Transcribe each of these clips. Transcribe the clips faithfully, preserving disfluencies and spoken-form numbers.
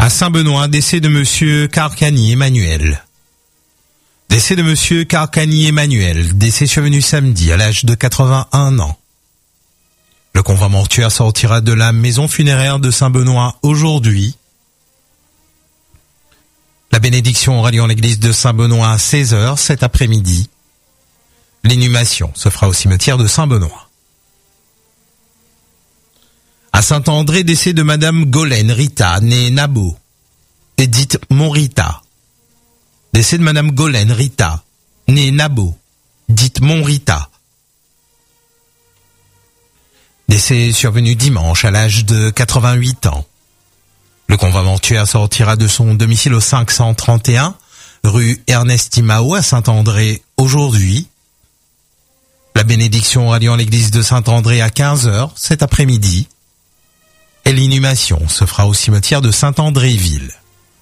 À Saint-Benoît, décès de monsieur Carcani Emmanuel. Décès de monsieur Carcani Emmanuel, décès survenu samedi à l'âge de quatre-vingt-un ans. Le convoi mortuaire sortira de la maison funéraire de Saint-Benoît aujourd'hui. La bénédiction aura lieu en l'église de Saint-Benoît à seize heures cet après-midi. L'inhumation se fera au cimetière de Saint-Benoît. À Saint-André, décès de madame Golène Rita, née Nabo, et dite Monrita. Décès de madame Golène Rita, née Nabo, dite Monrita. Décès survenu dimanche à l'âge de quatre-vingt-huit ans. Le convoi mortuaire sortira de son domicile au cinq cent trente et un, rue Ernest Imao à Saint-André aujourd'hui. La bénédiction aura lieu en l'église de Saint-André à quinze heures cet après-midi. Et l'inhumation se fera au cimetière de Saint-André-Ville.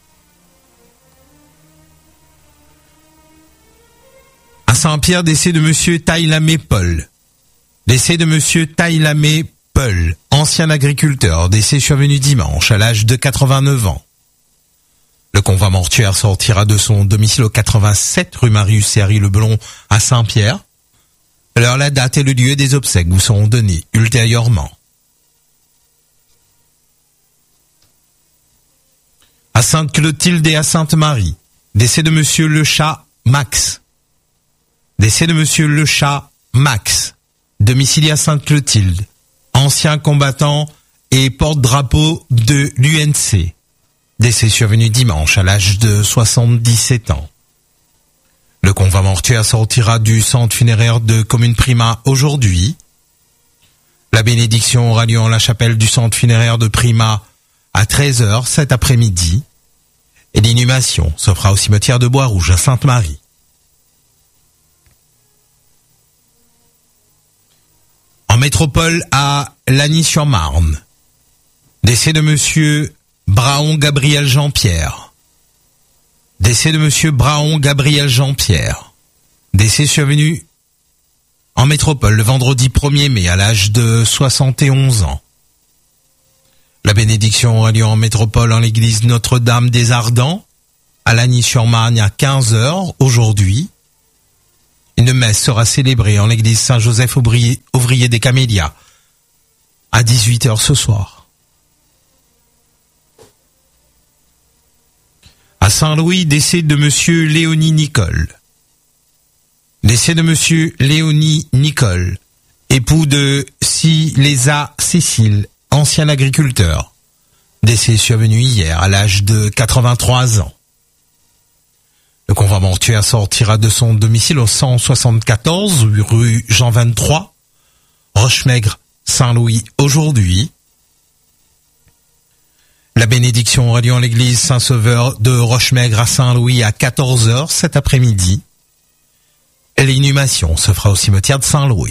À Saint-Pierre, décès de monsieur Tailamé Paul. Décès de monsieur Tailamé Paul, ancien agriculteur, décès survenu dimanche à l'âge de quatre-vingt-neuf ans. Le convoi mortuaire sortira de son domicile au quatre-vingt-sept rue Marius-Serry-le-Blon à Saint-Pierre. Alors la date et le lieu des obsèques vous seront donnés ultérieurement. À Sainte-Clotilde et à Sainte-Marie, décès de monsieur Le Chat Max. Décès de monsieur Le Chat Max, domicilié à Sainte-Clotilde, ancien combattant et porte-drapeau de l'U N C. Décès survenu dimanche à l'âge de soixante-dix-sept ans. Le convoi mortuaire sortira du centre funéraire de Commune Prima aujourd'hui. La bénédiction aura lieu en la chapelle du centre funéraire de Prima à treize heures cet après-midi. Et l'inhumation se fera au cimetière de Bois-Rouge à Sainte-Marie. En métropole à Lagny-sur-Marne. Décès de monsieur Braon Gabriel Jean-Pierre. Décès de monsieur Braon Gabriel Jean-Pierre. Décès survenu en métropole le vendredi premier mai à l'âge de soixante et onze ans. La bénédiction aura lieu en métropole en l'église Notre-Dame des Ardents, à Lagny-sur-Marne à quinze heures aujourd'hui. Une messe sera célébrée en l'église Saint-Joseph Ouvrier, Ouvrier des Camélias à dix-huit heures ce soir. À Saint-Louis, décès de monsieur Léonie Nicole. Décès de monsieur Léonie Nicole, époux de Silésa Cécile, ancien agriculteur. Décès survenu hier à l'âge de quatre-vingt-trois ans. Le convoi mortuaire sortira de son domicile au cent soixante-quatorze rue Jean vingt-trois, Rochemaigre, Saint-Louis aujourd'hui. La bénédiction aura lieu en l'église Saint-Sauveur de Rochemaigre à Saint-Louis à quatorze heures cet après-midi. Et l'inhumation se fera au cimetière de Saint-Louis.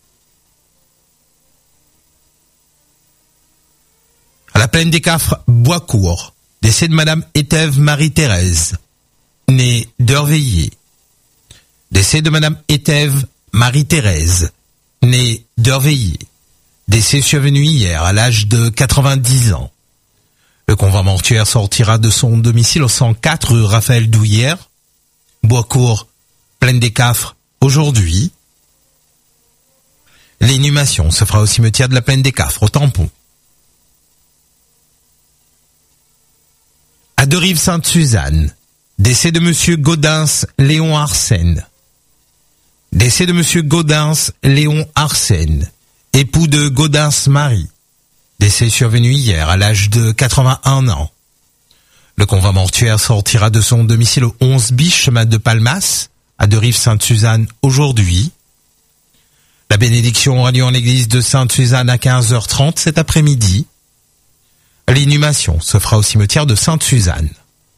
À la plaine des Cafres, Boiscourt, décès de madame Éthève Marie-Thérèse, née d'Heurveillé. Décès de madame Éthève Marie-Thérèse, née d'Heurveillé. Décès survenu hier à l'âge de quatre-vingt-dix ans. Le convoi mortuaire sortira de son domicile au cent quatre rue Raphaël Douillère, Boiscourt, plaine des Cafres, aujourd'hui. L'inhumation se fera au cimetière de la plaine des Cafres, au Tampon. À Derive-Sainte-Suzanne, décès de monsieur Gaudens Léon Arsène. Décès de monsieur Gaudens Léon Arsène, époux de Gaudens Marie. Décès survenu hier à l'âge de quatre-vingt-un ans. Le convoi mortuaire sortira de son domicile au onze bis chemin de Palmas, à Derive-Sainte-Suzanne aujourd'hui. La bénédiction aura lieu en l'église de Sainte-Suzanne à quinze heures trente cet après-midi. L'inhumation se fera au cimetière de Sainte-Suzanne.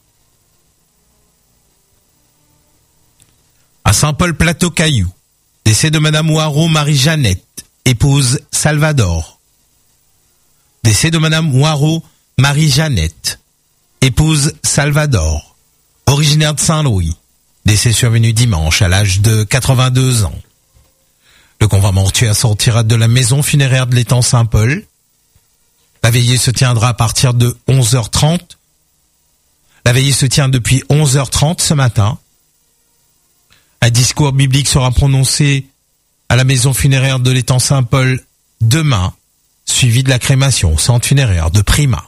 À Saint-Paul-Plateau-Caillou, décès de madame Moirot Marie-Jeannette, épouse Salvador. Décès de madame Moirot Marie-Jeannette, épouse Salvador, originaire de Saint-Louis. Décès survenu dimanche à l'âge de quatre-vingt-deux ans. Le convoi mortuaire sortira de la maison funéraire de l'étang Saint-Paul. La veillée se tiendra à partir de onze heures trente La veillée se tient depuis onze heures trente ce matin. Un discours biblique sera prononcé à la maison funéraire de l'étang Saint-Paul demain, suivi de la crémation au centre funéraire de Prima.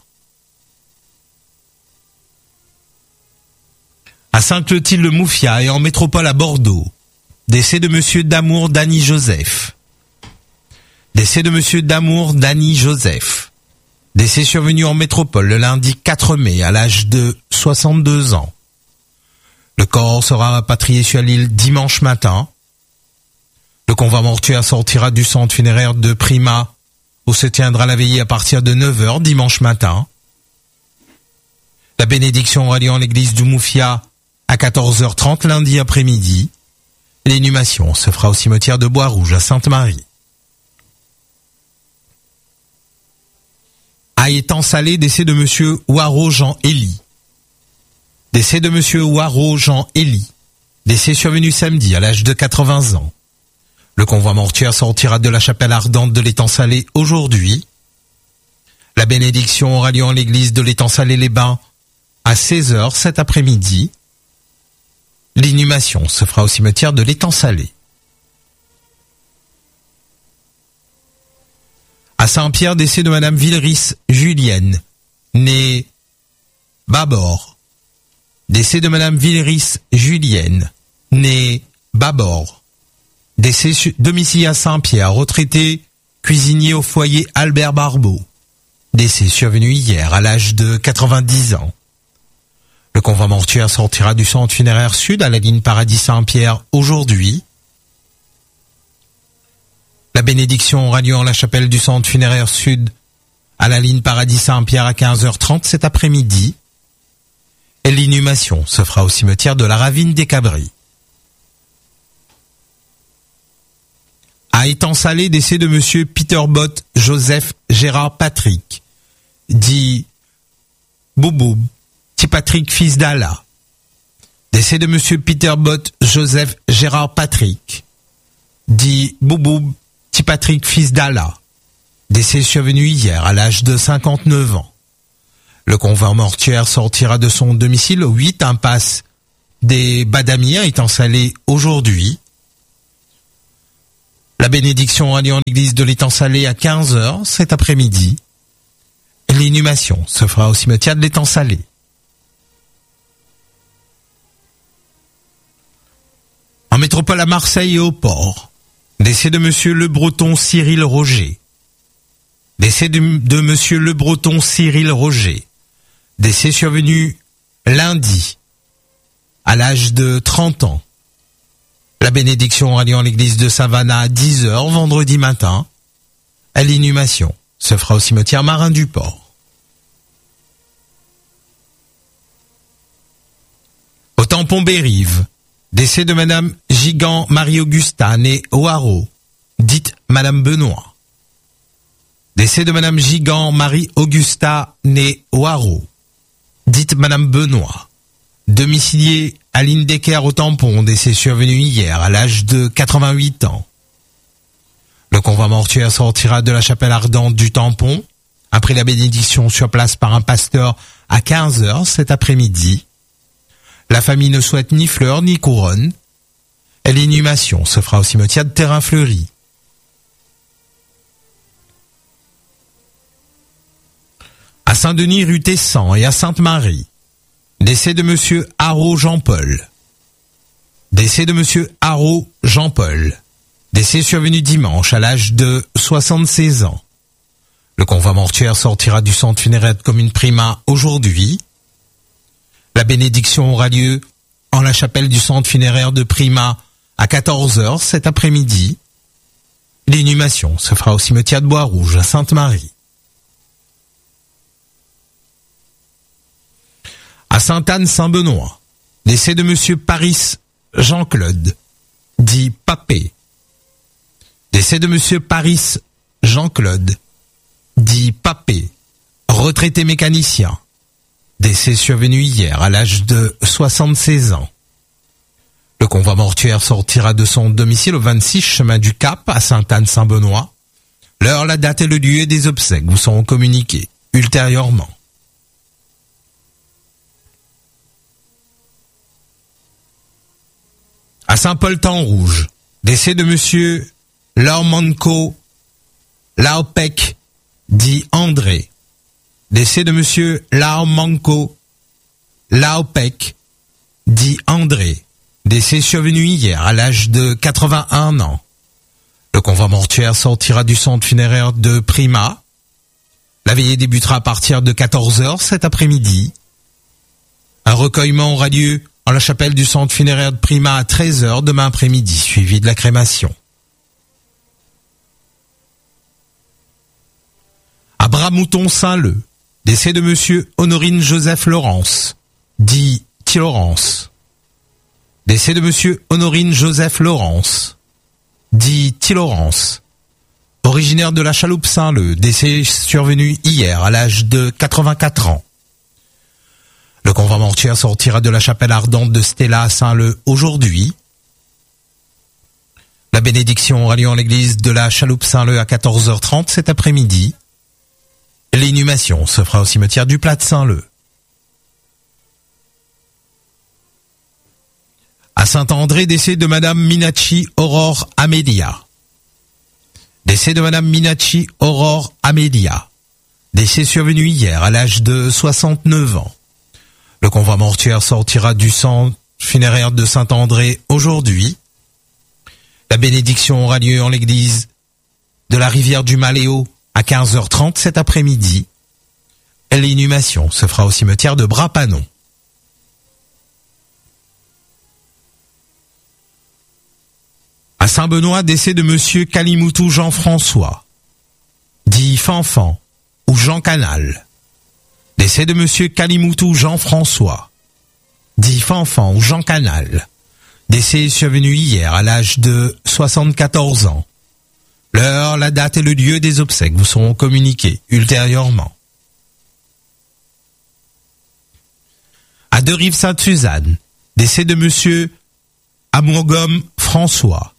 À Sainte-Clotilde-le-Moufia et en métropole à Bordeaux, décès de monsieur Damour Dany Joseph. Décès de monsieur Damour Dany Joseph. Décès survenu en métropole le lundi quatre mai à l'âge de soixante-deux ans. Le corps sera rapatrié sur l'île dimanche matin. Le convoi mortuaire sortira du centre funéraire de Prima, où se tiendra la veillée à partir de neuf heures dimanche matin. La bénédiction aura lieu en l'église du Moufia à quatorze heures trente lundi après-midi. L'inhumation se fera au cimetière de Bois-Rouge à Sainte-Marie. À Étang-Salé, décès de monsieur Waro Jean-Élie. Décès de monsieur Waro Jean-Élie. Décès survenu samedi à l'âge de quatre-vingts ans. Le convoi mortuaire sortira de la chapelle ardente de l'Étang-Salé aujourd'hui. La bénédiction aura lieu en l'église de l'Étang-Salé-les-Bains à seize heures cet après-midi. L'inhumation se fera au cimetière de l'Étang-Salé. À Saint-Pierre, décès de madame Villeris Julienne, née Babord. Décès de madame Villeris Julienne, née Babord. Décès domicile à Saint-Pierre, retraité, cuisinier au foyer Albert Barbeau. Décès survenu hier à l'âge de quatre-vingt-dix ans. Le convoi mortuaire sortira du centre funéraire sud à la ligne Paradis-Saint-Pierre aujourd'hui. La bénédiction aura lieu en la chapelle du centre funéraire sud à la ligne Paradis-Saint-Pierre à quinze heures trente cet après-midi. Et l'inhumation se fera au cimetière de la Ravine des Cabris. À Étang-Salé, décès de monsieur Peter Bott Joseph Gérard Patrick, dit Bouboub, petit Patrick fils d'Allah. Décès de monsieur Peter Bott Joseph Gérard Patrick, dit Bouboub, petit Patrick fils d'Allah. Décès survenu hier à l'âge de cinquante-neuf ans. Le convoi mortuaire sortira de son domicile au huit impasse des Badamiers à Étang-Salé aujourd'hui. La bénédiction aura lieu en l'église de l'Étang-Salé à quinze heures cet après-midi. L'inhumation se fera au cimetière de l'Étang-Salé. En métropole à Marseille et au port, décès de monsieur Le Breton Cyril Roger. Décès de, de monsieur Le Breton Cyril Roger. Décès survenu lundi à l'âge de trente ans. La bénédiction aura lieu en l'église de Savannah à dix heures vendredi matin. À l'inhumation se fera au cimetière Marin du Port. Au tampon Bérive, décès de madame Gigant Marie-Augusta, née Oaro, dite madame Benoît. Décès de madame Gigant Marie-Augusta, née Oaro, dite madame Benoît. Domicilié à Lindecker au tampon, décès survenu hier à l'âge de quatre-vingt-huit ans. Le convoi mortuaire sortira de la chapelle ardente du tampon, après la bénédiction sur place par un pasteur à quinze heures cet après-midi. La famille ne souhaite ni fleurs ni couronne. Et l'inhumation se fera au cimetière de Terrain-Fleuri. À Saint-Denis, rue Tessan et à Sainte-Marie, décès de monsieur Haro Jean-Paul. Décès de monsieur Haro Jean-Paul. Décès survenu dimanche à l'âge de soixante-seize ans. Le convoi mortuaire sortira du centre funéraire de commune Prima aujourd'hui. La bénédiction aura lieu en la chapelle du centre funéraire de Prima à quatorze heures cet après-midi. L'inhumation se fera au cimetière de Bois-Rouge à Sainte-Marie. À Sainte-Anne-Saint-Benoît, décès de monsieur Paris Jean-Claude, dit Papé. Décès de monsieur Paris Jean-Claude, dit Papé, retraité mécanicien. Décès survenu hier à l'âge de soixante-seize ans. Le convoi mortuaire sortira de son domicile au vingt-six chemin du Cap à Sainte-Anne-Saint-Benoît. L'heure, la date et le lieu des obsèques vous seront communiqués ultérieurement. À Saint-Paul-Temps-Rouge, décès de monsieur Laurmanco Laupec, dit André. Décès de monsieur Laurmanco Laupec, dit André. Décès survenu hier à l'âge de quatre-vingt-un ans. Le convoi mortuaire sortira du centre funéraire de Prima. La veillée débutera à partir de quatorze heures cet après-midi. Un recueillement aura lieu en la chapelle du centre funéraire de Prima à treize heures demain après-midi, suivi de la crémation. À Bramouton-Saint-Leu, décès de monsieur Honorine Joseph Laurence, dit T. Laurence. Décès de monsieur Honorine Joseph Laurence, dit T. Laurence. Originaire de la Chaloupe Saint-Leu, décès survenu hier à l'âge de quatre-vingt-quatre ans. Le convoi mortuaire sortira de la chapelle ardente de Stella à Saint-Leu aujourd'hui. La bénédiction aura lieu en l'église de la Chaloupe Saint-Leu à quatorze heures trente cet après-midi. L'inhumation se fera au cimetière du Plat de Saint-Leu. À Saint-André, décès de madame Minacci Aurore Amélia. Décès de madame Minacci Aurore Amélia. Décès survenu hier à l'âge de soixante-neuf ans. Le convoi mortuaire sortira du centre funéraire de Saint-André aujourd'hui. La bénédiction aura lieu en l'église de la rivière du Maléo à quinze heures trente cet après-midi. L'inhumation se fera au cimetière de Bras-Panon. À Saint-Benoît, décès de monsieur Kalimoutou Jean-François, dit Fanfan ou Jean Canal. Décès de monsieur Kalimoutou Jean-François, dit Fanfan ou Jean Canal. Décès survenu hier à l'âge de soixante-quatorze ans. L'heure, la date et le lieu des obsèques vous seront communiqués ultérieurement. À Deux-Rives-Sainte-Suzanne, décès de monsieur Amourgom François.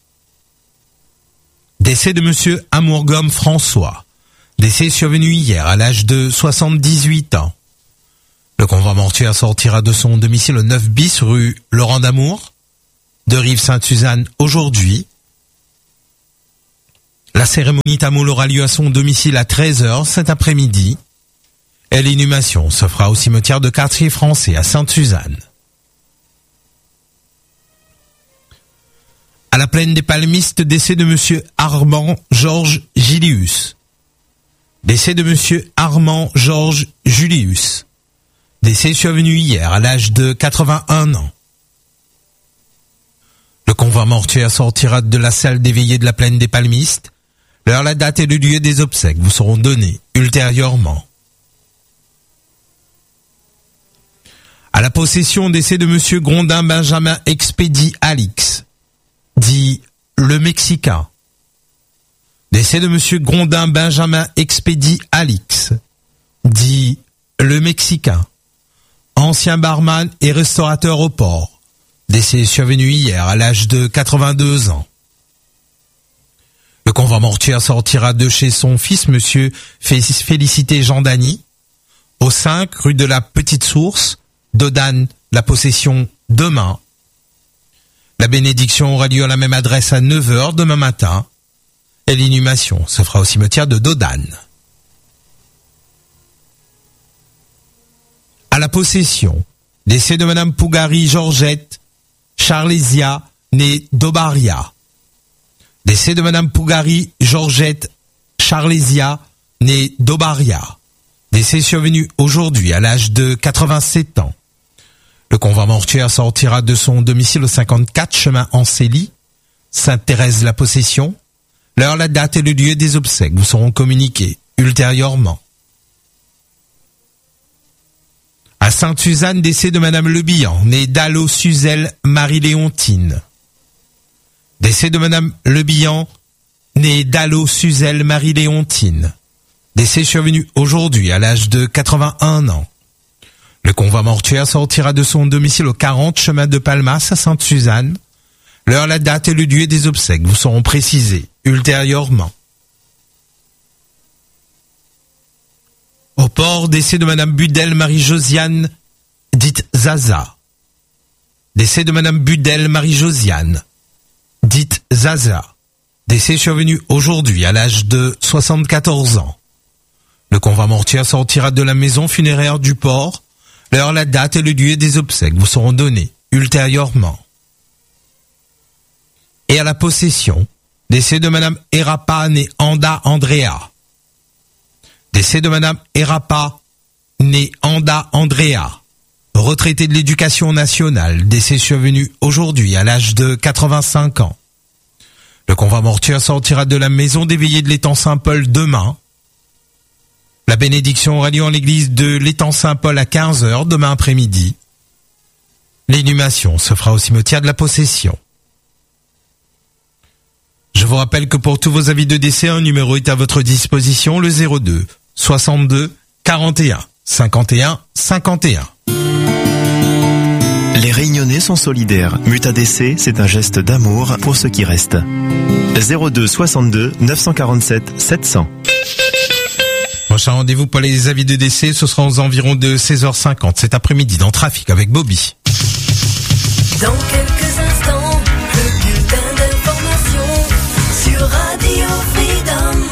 Décès de monsieur Amourgom François. Décès survenu hier à l'âge de soixante-dix-huit ans. Le convoi mortuaire sortira de son domicile au neuf bis rue Laurent d'Amour, de Rive-Sainte-Suzanne aujourd'hui. La cérémonie tamoul aura lieu à son domicile à treize heures cet après-midi. Et l'inhumation se fera au cimetière de Quartier Français à Sainte-Suzanne. À la plaine des Palmistes, décès de monsieur Armand Georges Julius. Décès de monsieur Armand Georges Julius. Décès survenu hier à l'âge de quatre-vingt-un ans. Le convoi mortuaire sortira de la salle des veillées de la plaine des Palmistes. L'heure, la date et le lieu des obsèques vous seront donnés ultérieurement. À la possession, décès de monsieur Grondin Benjamin Expédie Alix, dit le Mexicain. Décès de monsieur Grondin Benjamin Expédie Alix, dit le Mexicain. Ancien barman et restaurateur au port. Décès survenu hier à l'âge de quatre-vingt-deux ans. Le convoi mortuaire sortira de chez son fils, monsieur Félicité Jean Dany, au cinq rue de la Petite Source, Dodane, la possession demain. La bénédiction aura lieu à la même adresse à neuf heures demain matin. Et l'inhumation se fera au cimetière de Dodane. À la possession, décès de madame Pougari Georgette Charlesia, née d'Obaria. Décès de madame Pougari Georgette Charlesia, née d'Obaria. Décès survenu aujourd'hui à l'âge de quatre-vingt-sept ans. Le convoi mortuaire sortira de son domicile au cinquante-quatre chemin Ancélie, Sainte-Thérèse-la-Possession. L'heure, la date et le lieu des obsèques vous seront communiqués ultérieurement. À Sainte-Suzanne, décès de madame Lebihan, née Dallo Suzelle Marie-Léontine. Décès de madame Lebihan, née Dallo Suzelle Marie-Léontine. Décès survenu aujourd'hui à l'âge de quatre-vingt-un ans. Le convoi mortuaire sortira de son domicile au quarante chemin de Palmas à Sainte-Suzanne. L'heure, la date et le lieu des obsèques vous seront précisés ultérieurement. Au port, décès de madame Budel Marie-Josiane, dite Zaza. Décès de Madame Budel Marie-Josiane, dite Zaza. Décès survenu aujourd'hui à l'âge de soixante-quatorze ans. Le convoi mortuaire sortira de la maison funéraire du port. L'heure, la date et le lieu des obsèques vous seront donnés ultérieurement. Et à la possession, décès de Madame Erapa née Anda Andrea. Décès de Madame Erapa née Anda Andrea, retraitée de l'éducation nationale, décès survenu aujourd'hui à l'âge de quatre-vingt-cinq ans. Le convoi mortuaire sortira de la maison des veillées de l'étang Saint-Paul demain. La bénédiction aura lieu en l'église de l'étang Saint-Paul à quinze heures demain après-midi. L'inhumation se fera au cimetière de la Possession. Je vous rappelle que pour tous vos avis de décès, un numéro est à votre disposition, le zéro deux soixante-deux quarante et un cinquante et un cinquante et un. Les Réunionnais sont solidaires. Mutadc, c'est un geste d'amour pour ceux qui restent. zéro deux soixante-deux neuf cent quarante-sept sept cents. Prochain rendez-vous pour les avis de décès, ce sera aux environs de seize heures cinquante cet après-midi dans Trafic avec Bobby. Dans quelques instants, le bulletin d'information sur Radio Freedom.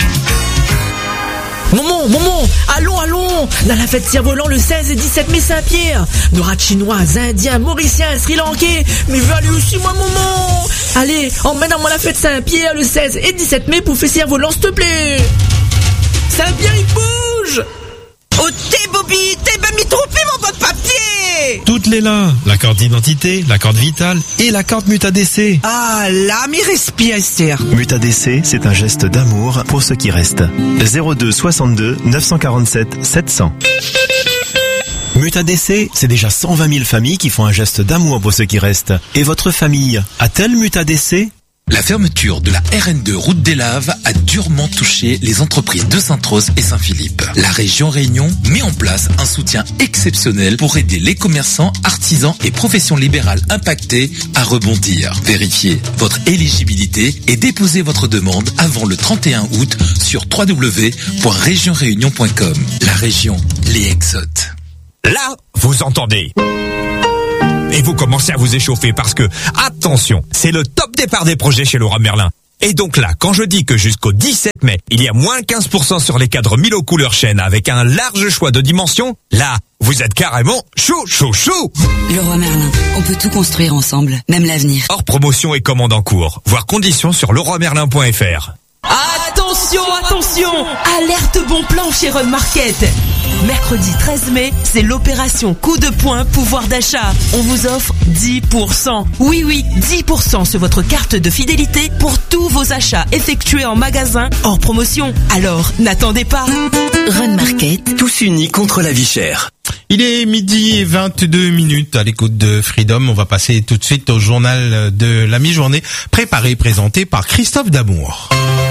Maman, maman, allons, allons, dans la fête Cerf-Volant le seize et dix-sept mai Saint-Pierre. Nos chinois, indiens, mauriciens, sri-lankais. Mais je veux aller aussi, moi, maman. Allez, emmène-moi la fête Saint-Pierre le seize et dix-sept mai pour faire Cerf-Volant, s'il te plaît. Saint-Pierre, il bouge. Oh, t'es Bobby, t'es bien mis trompé, mon bon papier. Toutes les là, la carte d'identité, la carte vitale et la carte Mutadc. Ah, là, mi respire, Esther. Mutadc, c'est un geste d'amour pour ceux qui restent. zéro deux soixante-deux neuf cent quarante-sept sept cents. Mutadc, c'est déjà cent vingt mille familles qui font un geste d'amour pour ceux qui restent. Et votre famille a-t-elle Mutadc ? La fermeture de la R N deux Route des Laves a durement touché les entreprises de Sainte-Rose et Saint-Philippe. La région Réunion met en place un soutien exceptionnel pour aider les commerçants, artisans et professions libérales impactés à rebondir. Vérifiez votre éligibilité et déposez votre demande avant le trente et un août sur w w w point région réunion point com. La région, les exotes. Là, vous entendez ? Et vous commencez à vous échauffer parce que, attention, c'est le top départ des projets chez Leroy Merlin. Et donc là, quand je dis que jusqu'au dix-sept mai, il y a moins quinze pour cent sur les cadres Milo couleur chêne avec un large choix de dimensions, là, vous êtes carrément chou, chou, chou. Leroy Merlin, on peut tout construire ensemble, même l'avenir. Hors promotion et commande en cours. Voir conditions sur leroy merlin point f r. Attention, attention, alerte bon plan chez Run Market. Mercredi treize mai, c'est l'opération coup de poing pouvoir d'achat. On vous offre dix pour cent. Oui, oui, dix pour cent sur votre carte de fidélité pour tous vos achats effectués en magasin hors promotion. Alors, n'attendez pas. Run Market, tous unis contre la vie chère. Il est midi et vingt-deux minutes à l'écoute de Freedom. On va passer tout de suite au journal de la mi-journée, préparé et présenté par Christophe Damour.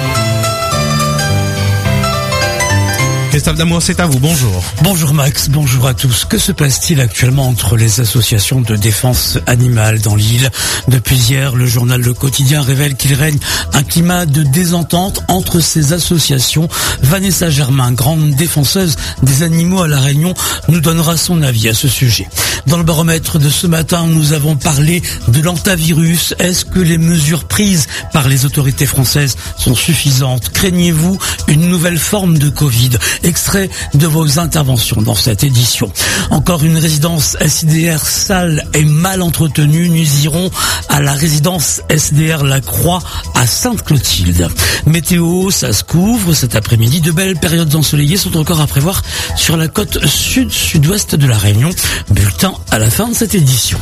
Christophe Damour, c'est à vous, bonjour. Bonjour Max, bonjour à tous. Que se passe-t-il actuellement entre les associations de défense animale dans l'île ? Depuis hier, le journal Le Quotidien révèle qu'il règne un climat de désentente entre ces associations. Vanessa Germain, grande défenseuse des animaux à La Réunion, nous donnera son avis à ce sujet. Dans le baromètre de ce matin, nous avons parlé de l'antavirus. Est-ce que les mesures prises par les autorités françaises sont suffisantes ? Craignez-vous une nouvelle forme de Covid ? Extrait de vos interventions dans cette édition. Encore une résidence S D R sale et mal entretenue. Nous irons à la résidence S D R La Croix à Sainte-Clotilde. Météo, ça se couvre cet après-midi. De belles périodes ensoleillées sont encore à prévoir sur la côte sud-sud-ouest de la Réunion. Bulletin à la fin de cette édition.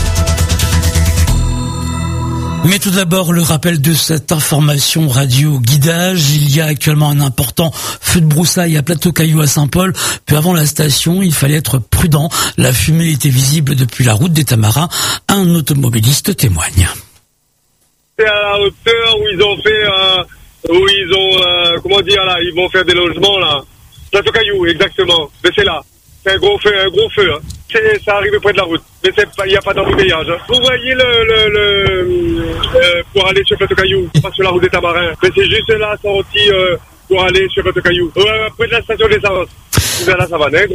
Mais tout d'abord, le rappel de cette information radio guidage. Il y a actuellement un important feu de broussailles à Plateau-Caillou à Saint-Paul. Peu avant la station, il fallait être prudent. La fumée était visible depuis la route des Tamarins. Un automobiliste témoigne. C'est à la hauteur où ils ont fait, euh, où ils ont, euh, comment dire là, ils vont faire des logements là. Plateau-Caillou, exactement. Mais c'est là. C'est un gros feu, un gros feu. Hein. C'est, ça arrive près de la route. Mais il n'y a pas d'embouteillage. Hein. Vous voyez le, le, le euh, pour aller sur Plateau-Caillou, pas sur la route des Tamarins. Mais c'est juste là, sorti euh, pour aller sur Plateau-Caillou. Euh, près de la station d'essence. Vers la savane, un gros feu. Hein.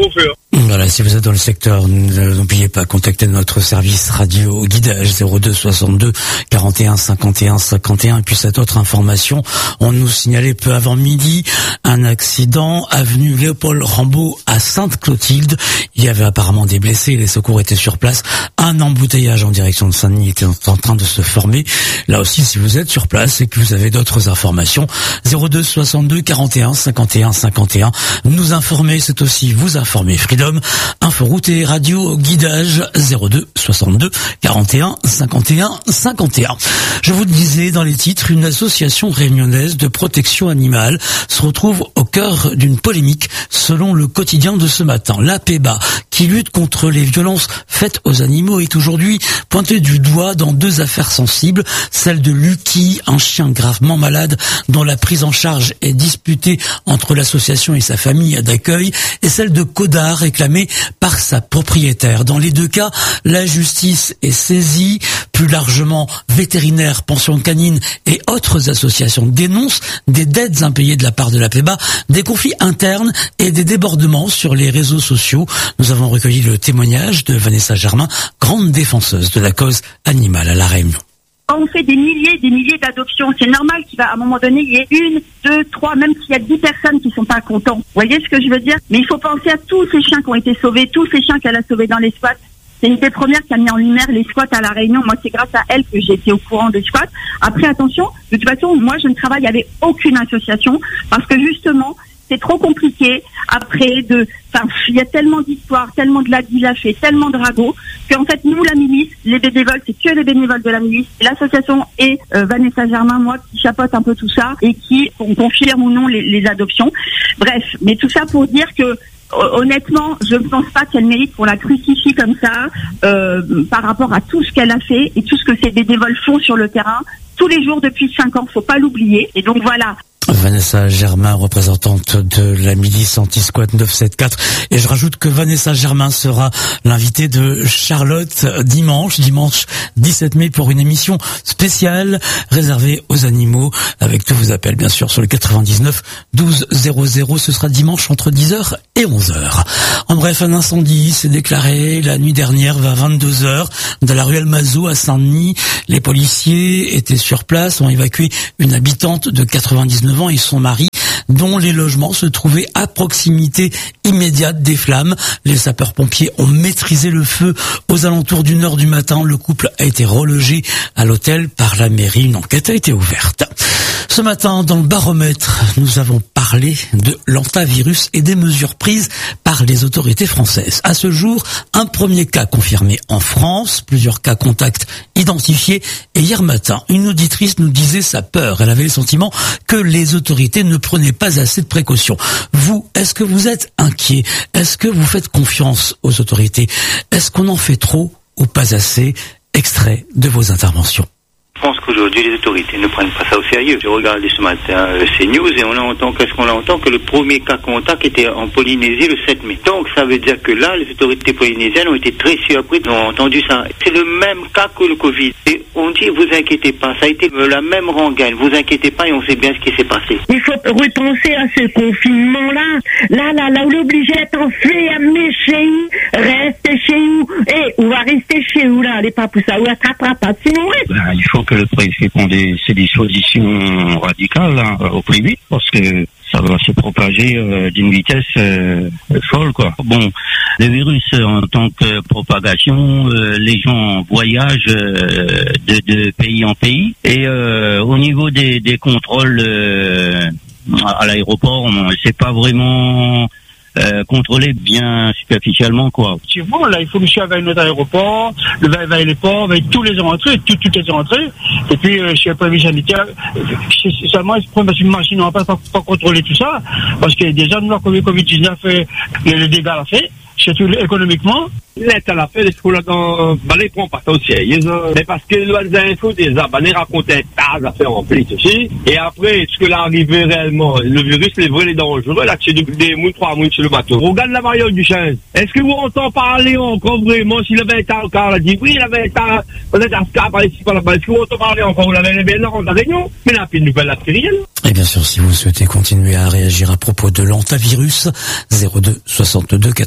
Voilà, si vous êtes dans le secteur, n'oubliez pas, contactez notre service radio guidage zéro deux soixante-deux quarante et un cinquante et un cinquante et un. Et puis cette autre information, on nous signalait peu avant midi un accident avenue Léopold Rambaud à Sainte-Clotilde. Il y avait apparemment des blessés, les secours étaient sur place. Un embouteillage en direction de Saint-Denis était en train de se former. Là aussi, si vous êtes sur place et que vous avez d'autres informations, zéro deux soixante-deux quarante et un cinquante et un cinquante et un. Nous informer, c'est aussi vous informer. Freedom, Inforoute et radio guidage zéro deux soixante-deux quarante et un cinquante et un cinquante et un. Je vous le disais dans les titres, une association réunionnaise de protection animale se retrouve au cœur d'une polémique selon le quotidien de ce matin. La P E B A, qui lutte contre les violences faites aux animaux, est aujourd'hui pointée du doigt dans deux affaires sensibles, celle de Lucky, un chien gravement malade dont la prise en charge est disputée entre l'association et sa famille d'accueil, et celle de Codard, réclamé par sa propriétaire. Dans les deux cas, la justice est saisie. Plus largement, vétérinaires, pensions canines et autres associations dénoncent des dettes impayées de la part de la P E B A, des conflits internes et des débordements sur les réseaux sociaux. Nous avons recueilli le témoignage de Vanessa Germain, grande défenseuse de la cause animale à La Réunion. Quand on fait des milliers des milliers d'adoptions, c'est normal qu'il va, à un moment donné, il y ait une, deux, trois, même s'il y a dix personnes qui sont pas contents. Vous voyez ce que je veux dire? Mais il faut penser à tous ces chiens qui ont été sauvés, tous ces chiens qu'elle a sauvés dans les squats. C'est une des premières qui a mis en lumière les squats à La Réunion. Moi, c'est grâce à elle que j'ai été au courant des squats. Après, attention, de toute façon, moi, je ne travaille avec aucune association parce que justement, c'est trop compliqué après de, enfin, il y a tellement d'histoires, tellement de ladilafés, tellement de ragots, qu'en fait, nous, la milice, les bénévoles, c'est que les bénévoles de la milice, l'association et euh, Vanessa Germain, moi, qui chapeaute un peu tout ça et qui on confirme ou non les, les adoptions. Bref, mais tout ça pour dire que, honnêtement, je ne pense pas qu'elle mérite qu'on la crucifie comme ça, euh, par rapport à tout ce qu'elle a fait et tout ce que ces bénévoles font sur le terrain, tous les jours depuis cinq ans, faut pas l'oublier. Et donc voilà. Vanessa Germain, représentante de la milice anti-squat neuf cent soixante-quatorze. Et je rajoute que Vanessa Germain sera l'invitée de Charlotte dimanche, dimanche dix-sept mai, pour une émission spéciale réservée aux animaux, avec tous vos appels, bien sûr, sur le quatre-vingt-dix-neuf douze zéro zéro. Ce sera dimanche entre dix heures et onze heures. En bref, un incendie s'est déclaré la nuit dernière vers vingt-deux heures dans la ruelle Mazot à Saint-Denis. Les policiers étaient sur place, ont évacué une habitante de quatre-vingt-dix-neuf ans et son mari, dont les logements se trouvaient à proximité immédiate des flammes. Les sapeurs-pompiers ont maîtrisé le feu aux alentours d'une heure du matin. Le couple a été relogé à l'hôtel par la mairie. Une enquête a été ouverte. Ce matin, dans le baromètre, nous avons parlé de l'antavirus et des mesures prises par les autorités françaises. À ce jour, un premier cas confirmé en France, plusieurs cas contacts identifiés. Et hier matin, une auditrice nous disait sa peur. Elle avait le sentiment que les autorités ne prenaient pas assez de précautions. Vous, est-ce que vous êtes inquiet? Est-ce que vous faites confiance aux autorités? Est-ce qu'on en fait trop ou pas assez? Extrait de vos interventions. Je pense qu'aujourd'hui, les autorités ne prennent pas ça au sérieux. J'ai regardé ce matin euh, CNews et on entend, qu'est-ce qu'on entend? Que le premier cas contact était en Polynésie le sept mai. Donc, ça veut dire que là, les autorités polynésiennes ont été très surprises, ont entendu ça. C'est le même cas que le Covid. Et on dit, vous inquiétez pas, ça a été euh, la même rengaine. Vous inquiétez pas et on sait bien ce qui s'est passé. Il faut repenser à ce confinement-là. Là, là, là, on est obligé d'être enfermé chez nous. Restez chez nous. Et on va rester chez nous, là. Allez pas pour ça. On attrapera pas. Sinon, ouais. Ben, il faut que le préfet prenne des, ces dispositions radicales hein, au plus vite parce que ça va se propager euh, d'une vitesse euh, folle, quoi. Bon, le virus euh, en tant que propagation, euh, les gens voyagent euh, de, de pays en pays et euh, au niveau des, des contrôles euh, à l'aéroport, c'est pas vraiment Euh, contrôler bien superficiellement, quoi. C'est bon, là, il faut que je sois avec notre aéroport, le va avec les ports, avec tous les entrées, tout, toutes les entrées. Et puis, euh, chez le premier sanitaire, c'est seulement, il se prend une machine, on va pas, pas, pas contrôler tout ça. Parce que déjà, nous, le covid dix-neuf, euh, le, le dégât l'a fait, surtout économiquement. L'État l'a fait, les schools là, bah, les prend pas au sérieux, mais parce que les infos des abonnés racontaient tas d'affaires en plus aussi. Et après, ce que là arrivé réellement, le virus, les vrais, les dangereux, là, c'est des moules, trois moules sur le bateau. Regarde la variole du chien. Est-ce que vous entendez parler encore vraiment, s'il avait été encore, il a dit oui, il avait été, peut-être à ce cas, par ici, par là-bas. Est-ce que vous entendez parler encore, vous l'avez bien dans la réunion? Mais là, puis une nouvelle artérielle. Et bien sûr, si vous souhaitez continuer à réagir à propos de l'antavirus, zéro deux soixante-deux quatre-vingt-dix-neuf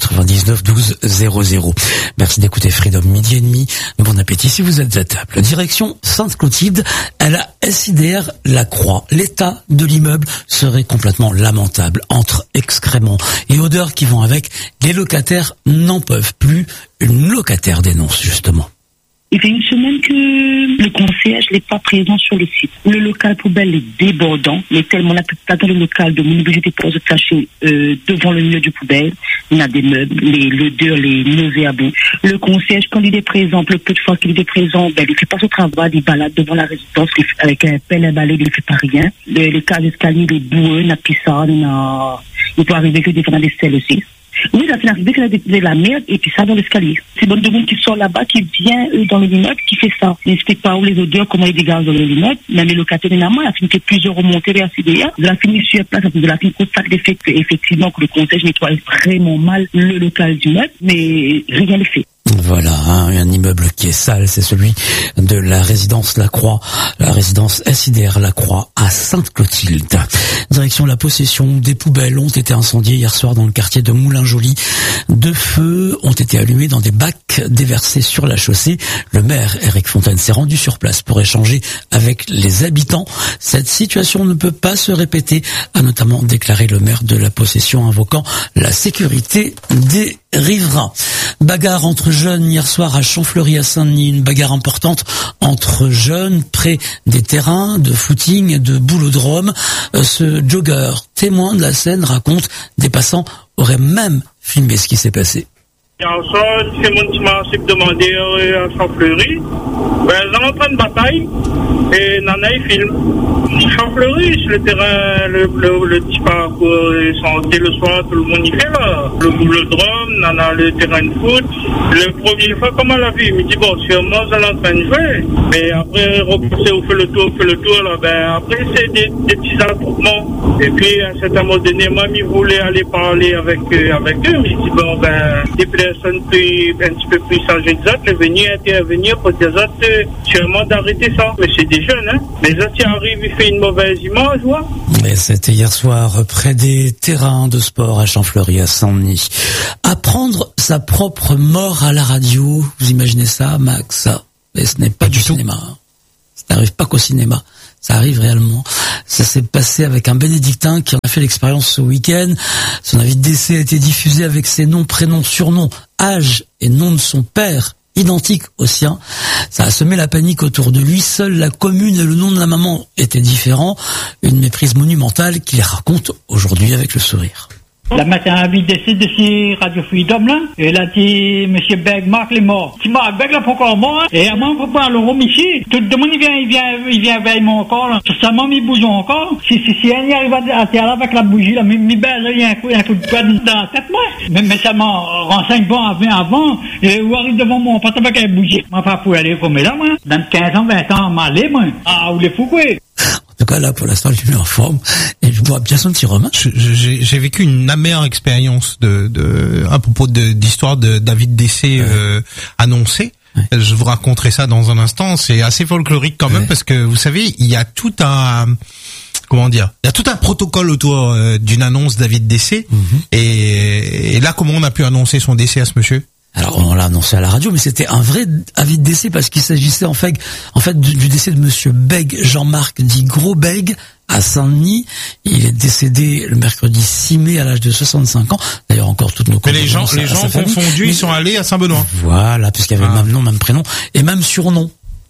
dix-neuf douze zéro zéro. Merci d'écouter Freedom midi et demi. Bon appétit si vous êtes à table. Direction Sainte-Clotilde, à la S I D R La Croix. L'état de l'immeuble serait complètement lamentable. Entre excréments et odeurs qui vont avec, les locataires n'en peuvent plus. Une locataire dénonce justement. Il fait une semaine que le concierge n'est pas présent sur le site. Le local poubelle est débordant. Il est tellement la plupart dans le local de mon obligé de pose caché euh, devant le mur du poubelle. Il y a des meubles, les, l'odeur, les nauséabonds. Le concierge, quand il est présent, le peu de fois qu'il est présent, ben, il ne fait pas son travail, il balade devant la résidence avec un pelle et un balai, il ne fait pas rien. Le, les cases d'escalier, il est boueux, il n'a plus ça, il n'a, il peut arriver que des fois dans les selles aussi. Oui, ça fait arriver qu'il a de la merde et puis ça dans l'escalier. C'est bon de monde qui sort là-bas, qui vient euh, dans le immeuble, qui fait ça. Il n'explique pas où les odeurs, comment ils dégagent dans l'immeuble. Même les locataires, évidemment, il a fini que plusieurs remontées vers C D A. De la fini sur place, de la fini constate l'effet que, effectivement, que le conseil nettoie vraiment mal le local du meuble, mais rien n'est fait. Voilà, hein, un immeuble qui est sale, c'est celui de la résidence La Croix, la résidence S I D R La Croix à Sainte-Clotilde. Direction la possession des poubelles ont été incendiées hier soir dans le quartier de Moulin-Joly. Deux feux ont été allumés dans des bacs déversés sur la chaussée. Le maire, Éric Fontaine, s'est rendu sur place pour échanger avec les habitants. Cette situation ne peut pas se répéter, a notamment déclaré le maire de la possession, invoquant la sécurité des riverains. Bagarre entre jeunes hier soir à Champfleury à Saint-Denis, une bagarre importante entre jeunes près des terrains de footing et de boulodrome. Ce jogger, témoin de la scène, raconte des passants auraient même filmé ce qui s'est passé. Hier soir, c'est mon petit marché demandé à Champfleury. Ben, ils sont en train de bataille et Nana il filme. Champfleury, sur le terrain, le, le, le petit parcours, ils sont rentrés le soir, tout le monde y fait là. Le boulodrome, Nana le terrain de foot. Le premier fois, comment elle a vu? Il me dit, bon, sûrement, elle est en train de jouer. Mais après, repousser, on fait le tour, on fait le tour, là, ben, après, c'est des, des petits attroupements. Et puis, à un certain moment donné, mamie voulait aller parler avec, euh, avec eux. Mais il dit, bon, ben, des personnes plus, un petit peu plus âgées que autres, venir intervenir pour des autres, euh, sûrement d'arrêter ça. Mais c'est des jeunes, hein. Les autres, ils arrivent, ils font une mauvaise image, vois. Mais c'était hier soir, près des terrains de sport à Champfleury, à Saint-Denis. Apprendre sa propre mort à la radio, vous imaginez ça, Max? Mais ce n'est pas, pas du, du cinéma. Ça n'arrive pas qu'au cinéma. Ça arrive réellement. Ça s'est passé avec un bénédictin qui en a fait l'expérience ce week-end. Son avis de décès a été diffusé avec ses noms, prénoms, surnoms, âge et nom de son père, identique au sien. Ça a semé la panique autour de lui. Seule la commune et le nom de la maman étaient différents. Une méprise monumentale qu'il raconte aujourd'hui avec le sourire. La matin, un décès de ces Radio Freedom, là. Et là, dit, monsieur Beg, Marc, est mort. Si Marc Beg, là, pas encore mort, hein. Et à moi, on peut pas le rhum ici. Tout le monde, il vient, il vient, il vient vers moi encore, là. Sur sa maman, il bouge encore. Si, si, si, elle y arrive à terre, là, avec la bougie, là, mi, mi, ben, là, il y a un coup, il y a un coup de poids dans la tête, moi. Mais, mais ça m'en renseigne bon avant, avant. Et où arrive devant moi, on passe avec la bougie. Moi, pas pour aller comme là, moi. Dans quinze ans, vingt ans, m'aller, moi. Ah, où les fous, quoi. En tout cas, là, pour l'instant, je suis en forme et je bois bien son petit rhum. J'ai, j'ai vécu une amère expérience de, de, à propos de, d'histoire de David Dessé, ouais. euh, annoncé. Ouais. Je vous raconterai ça dans un instant. C'est assez folklorique quand même, ouais. Parce que vous savez, il y a tout un, comment dire, il y a tout un protocole autour euh, d'une annonce David Dessé. Mm-hmm. Et, et là, comment on a pu annoncer son décès à ce monsieur? Alors on l'a annoncé à la radio, mais c'était un vrai avis de décès parce qu'il s'agissait en fait, en fait du, du décès de Monsieur Beg, Jean-Marc dit Gros Beg, à Saint-Denis. Il est décédé le mercredi six mai à l'âge de soixante-cinq ans. D'ailleurs encore toutes nos mais les gens, les gens confondus, ils sont allés à Saint-Benoît. Voilà, puisqu'il y avait ah. le même nom, même prénom et même surnom.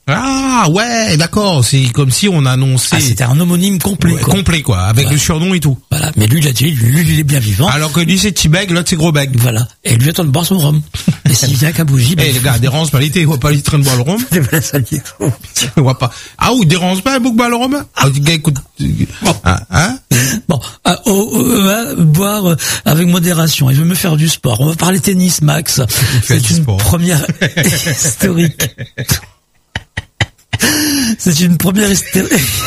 Ah ouais, d'accord, c'est comme si on annonçait... Ah, c'était un homonyme complet, ouais, quoi. Complet, quoi, avec voilà. Le surnom et tout. Voilà, mais lui, il a dit, lui, il est bien vivant. Alors que lui, c'est T-Beg, l'autre, c'est Gros Beg. Voilà, et lui, attend de boire son rhum. Et s'il vient qu'à bougie... Eh, les gars, dérange pas l'été, il voit pas les train de boire le rhum. Il voit pas. Ah, ou dérange pas, beaucoup boire le rhum. Ah, gars, écoute... Ah, hein? Bon, ah, oh, oh, hein, boire euh, avec modération. Il veut me faire du sport. On va parler tennis, Max. C'est une sport. Première historique. C'est une première hystérie.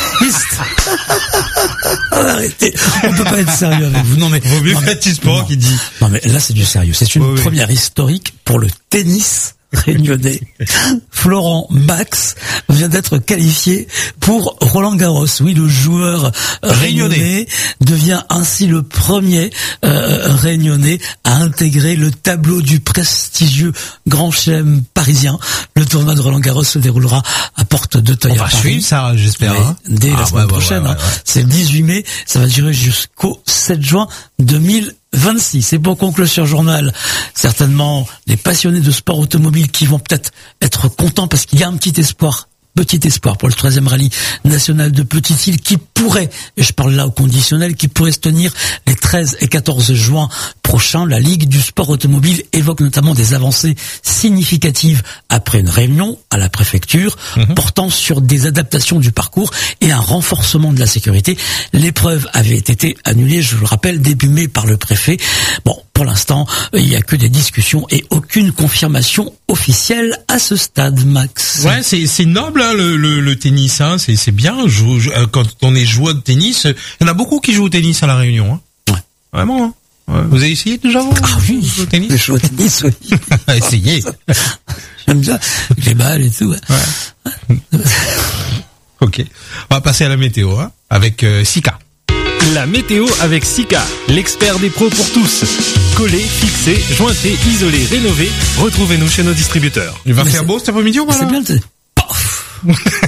Arrêtez, on peut pas être sérieux avec vous. Non mais vaut mieux faire du sport qui dit. Non mais là c'est du sérieux. C'est une oui, première oui. historique pour le tennis réunionnais Florent Max vient d'être qualifié pour Roland Garros. Oui, le joueur réunionnais devient ainsi le premier euh, réunionnais à intégrer le tableau du prestigieux Grand Chelem parisien. Le tournoi de Roland Garros se déroulera à Porte d'Auteuil. On va suivre ça, j'espère. Oui, Hein. dès Ah, la semaine ouais, prochaine. ouais, ouais, hein. ouais. C'est le dix-huit mai. Ça va durer jusqu'au sept juin deux mille vingt-six. Et pour conclure sur Journal, certainement les passionnés de sport automobile qui vont peut-être être contents parce qu'il y a un petit espoir. Petit espoir pour le troisième rallye national de Petite-Île qui pourrait, et je parle là au conditionnel, qui pourrait se tenir les treize et quatorze juin prochains. La Ligue du sport automobile évoque notamment des avancées significatives après une réunion à la préfecture mmh. portant sur des adaptations du parcours et un renforcement de la sécurité. L'épreuve avait été annulée, je vous le rappelle, début mai par le préfet. Bon, pour l'instant, il n'y a que des discussions et aucune confirmation officielle à ce stade, Max. Ouais, c'est c'est noble hein, le, le le tennis, hein, c'est c'est bien. Je, je, quand on est joueur de tennis, il y en a beaucoup qui jouent au tennis à la Réunion. Hein. Ouais. Vraiment. Hein. Ouais. Vous avez essayé déjà vous, Ah oui, jouer au tennis. je joue au tennis, oui. Essayez. J'aime bien les balles et tout. Ouais. Ouais. Ok. On va passer à la météo hein, avec euh, Sika. La météo avec Sika, l'expert des pros pour tous. Collé, fixé, jointé, isolé, rénové. Retrouvez-nous chez nos distributeurs. Il va Mais faire beau cet après-midi ou pas? C'est bien le Paf.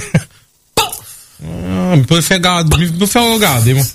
On peut faire regarder, on peut faire regarder, bon.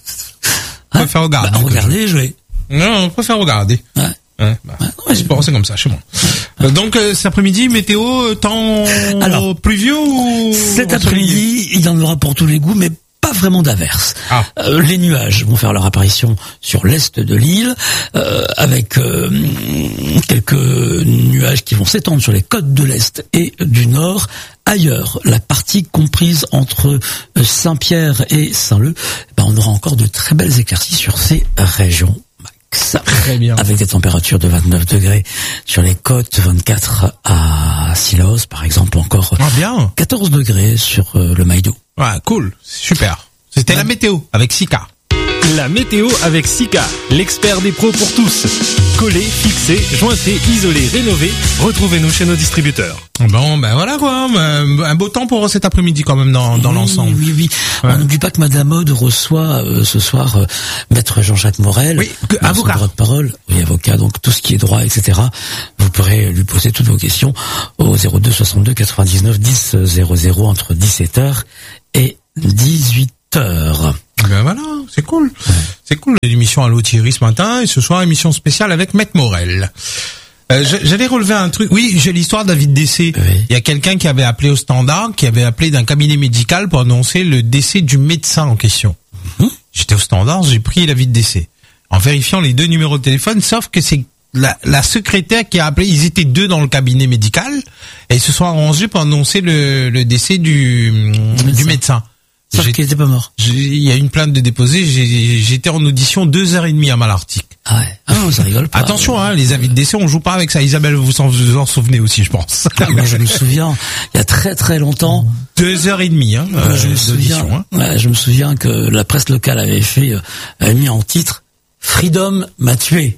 On peut faire regarder. Bah, regardez, jouer. Non, on peut faire regarder. Ouais. Ouais, bah, ouais, non, c'est, bon, c'est comme ça, chez moi. Ouais. Donc, euh, cet après-midi, météo, temps Alors, pluvieux ou... Cet après-midi, il y en aura pour tous les goûts, mais pas vraiment d'averses. Ah. Euh, les nuages vont faire leur apparition sur l'est de l'île, euh, avec euh, quelques nuages qui vont s'étendre sur les côtes de l'est et du nord. Ailleurs, la partie comprise entre Saint-Pierre et Saint-Leu, ben on aura encore de très belles éclaircies sur ces régions. Max. Très bien. Avec des températures de vingt-neuf degrés sur les côtes, vingt-quatre à Silos, par exemple, encore ah, bien. quatorze degrés sur euh, le Maïdo. Ouais, cool, super. C'était ouais. la météo avec Sika. La météo avec Sika, l'expert des pros pour tous. Collé, fixé, jointé, isolé, rénové. Retrouvez-nous chez nos distributeurs. Bon, ben voilà quoi, un beau temps pour cet après-midi quand même dans, dans oui, l'ensemble. Oui, oui, ouais. On n'oublie pas que Madame Aude reçoit euh, ce soir euh, Maître Jean-Jacques Morel, oui, que, avocat, droit de parole, oui, avocat, donc tout ce qui est droit, et cetera. Vous pourrez lui poser toutes vos questions au zéro deux soixante-deux quatre-vingt-dix-neuf dix zéro zéro entre dix-sept heures et dix-huit heures. Ben voilà, c'est cool. Ouais. C'est cool. L'émission Allo Thierry ce matin et ce soir émission spéciale avec Maître Morel. Euh, j'allais relever un truc. Oui, j'ai l'histoire David décès. Oui. Il y a quelqu'un qui avait appelé au standard, qui avait appelé d'un cabinet médical pour annoncer le décès du médecin en question. Mmh. J'étais au standard, j'ai pris l'avis de décès en vérifiant les deux numéros de téléphone, sauf que c'est la, la secrétaire qui a appelé. Ils étaient deux dans le cabinet médical et ils se sont arrangés pour annoncer le, le décès du, médecin. du médecin. Sauf qu'il était pas mort. Il y a une plainte de déposée. J'étais en audition deux heures et demie à Malartic. Ah ouais. Ah non, ça rigole pas. Attention, hein, les avis de décès, on joue pas avec ça. Isabelle, vous en, vous en souvenez aussi, je pense. Moi, je me souviens, il y a très très longtemps. Deux heures et demie, hein. Euh, je me souviens. Hein. Ouais, je me souviens que la presse locale avait fait, euh, avait mis en titre Freedom m'a tué.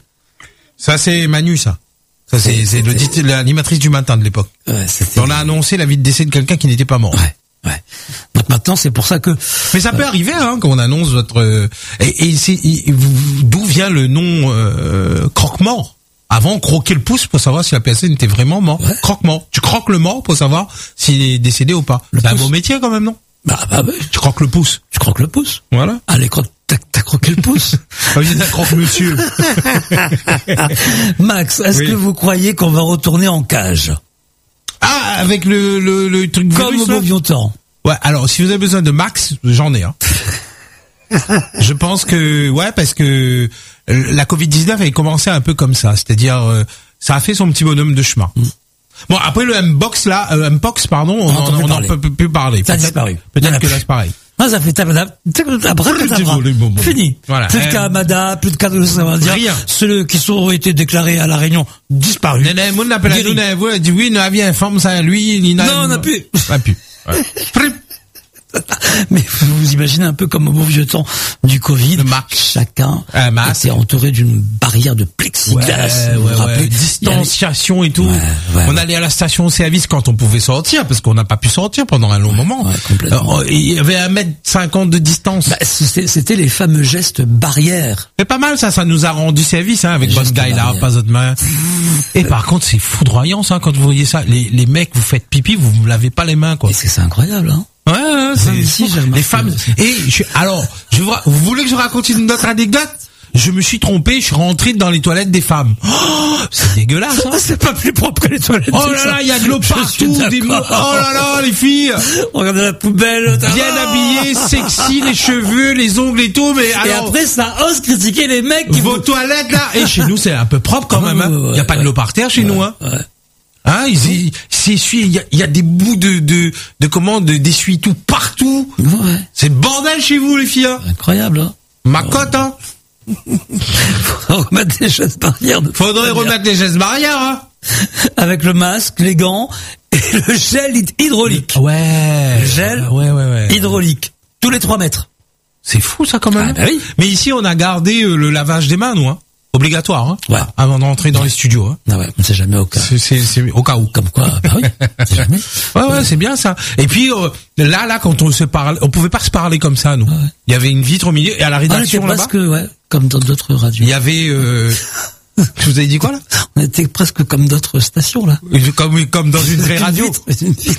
Ça c'est Manu, ça. Ça c'est, c'est l'animatrice du matin de l'époque. Ouais, on a annoncé l'avis de décès de quelqu'un qui n'était pas mort. Ouais. Ouais. Donc maintenant, c'est pour ça que. Mais ça peut euh... arriver, hein, quand on annonce votre. Euh, et et, c'est, et d'où vient le nom euh, croque-mort. Avant, croquer le pouce pour savoir si la personne était vraiment morte. Ouais. Croque-mort. Tu croques le mort pour savoir s'il est décédé ou pas. Le c'est pouce. Un beau métier quand même, non? Bah, bah, bah, tu croques le pouce. Tu croques le pouce. Voilà. Allez, croque. T'as, t'as croqué le pouce. Ah oui, t'as croqué monsieur. Max, est-ce oui. que vous croyez qu'on va retourner en cage? Ah, avec le, le, le truc comme virus, au bon vieux temps. Ouais, alors, si vous avez besoin de Max, j'en ai, hein. Je pense que, ouais, parce que la covid dix-neuf avait commencé un peu comme ça. C'est-à-dire, euh, ça a fait son petit bonhomme de chemin. Mm. Bon, après le M-Box, là, euh, M-Pox, pardon, on n'en peut plus parler. Ça a disparu. Peut-être que là, c'est pareil. Ah, ça fait tabada, fini. Voilà. Plus de cas à Mada, plus de cas de Saint-Valentin. Rien. Ceux qui sont, ont été déclarés à La Réunion, disparus. Non, non, mon appel à nous, vous dit oui, nous avions informé ça à lui, il Non, on n'a plus. On n'a plus. Ouais. Mais vous imaginez un peu comme au beau vieux temps du Covid, chacun un était entouré d'une barrière de plexiglas. Ouais, vous vous ouais, rappelez ouais. Distanciation et tout. Ouais, ouais, on ouais. allait à la station-service quand on pouvait sortir, parce qu'on n'a pas pu sortir pendant un long moment. Ouais, complètement. Euh, il y avait un mètre cinquante de distance. Bah, c'était, c'était les fameux gestes barrières. C'est pas mal ça, ça nous a rendu service hein, avec Les votre gestes guy là, barrières. pas votre main. Et par contre, c'est foudroyant ça quand vous voyez ça. Les, les mecs, vous faites pipi, vous vous lavez pas les mains quoi. Et c'est, c'est incroyable, hein. Ouais, ouais, c'est Même ici, j'ai remarqué les femmes. aussi. Et je, alors, je vous, ra- vous voulez que je raconte une autre anecdote? Je me suis trompé, je suis rentré dans les toilettes des femmes. Oh, c'est dégueulasse, hein. C'est pas plus propre que les toilettes. Oh là là, il y a de l'eau Je suis partout, des mots. Oh d'accord. là là, les filles. Regardez la poubelle. Bien habillées, sexy, les cheveux, les ongles et tout, mais Et alors. après, ça ose critiquer les mecs qui Vos vous... toilettes là, et chez nous c'est un peu propre quand Ouais, même, hein. ouais, ouais, Il y a pas de ouais. l'eau par terre chez nous, hein. Ouais. Hein, ils, ils s'essuient, il y a, il y a des bouts de, de, de comment, de, d'essuie tout partout. Ouais. C'est le bordel chez vous, les filles, hein. Incroyable, hein. Ma cote, hein. Faudrait remettre des gestes barrières. De Faudrait remettre les gestes barrières, hein. Avec le masque, les gants et le gel hyd- hydraulique. Ouais. Le gel ouais, ouais, ouais. hydraulique. Tous les trois mètres. C'est fou, ça, quand même. Ah, bah oui. Mais ici, on a gardé euh, le lavage des mains, nous, hein. Obligatoire, hein. Ouais. Avant d'entrer dans les studios, hein. Ah ouais, on sait jamais au cas. C'est, c'est, c'est au cas où. Comme quoi, bah oui, on sait jamais. Ouais, ouais, c'est bien ça. Et puis euh, là, là, quand on se parle, on pouvait pas se parler comme ça, nous. Ouais. Il y avait une vitre au milieu et à la On était rédaction là-bas, presque, ouais, comme dans d'autres radios. il y avait. Euh... Je vous avez dit quoi là? On était presque comme d'autres stations, là. Comme comme dans une vraie radio. Une vitre, une vitre.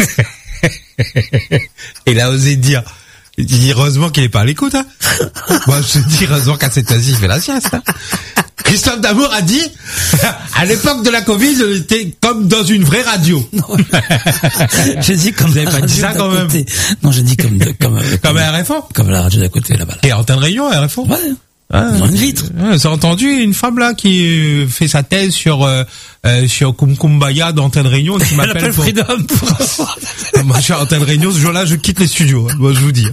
Et il a osé dire. Il dit heureusement qu'il est pas à l'écoute. Hein. Moi, je te dis heureusement qu'à cette heure-ci, il fait la sieste. Hein. Christophe Damour a dit, à l'époque de la Covid, on était comme dans une vraie radio. Non, j'ai dit comme Vous avez la pas dit radio ça, d'à quand même. côté. Non, j'ai dit comme, de- comme, euh, Comme un R F O. comme la radio d'à côté, là-bas. Là. Et antenne rayon, R F O. Ouais. Ah, Dans une vitre. Ouais, j'ai entendu une femme là qui euh, fait sa thèse sur euh, euh, sur Kumkumbaya d'antenne Réunion qui Elle m'appelle appelle pour... Freedom pour... Moi je suis à antenne Réunion, ce jour-là je quitte les studios, hein. Moi je vous dis.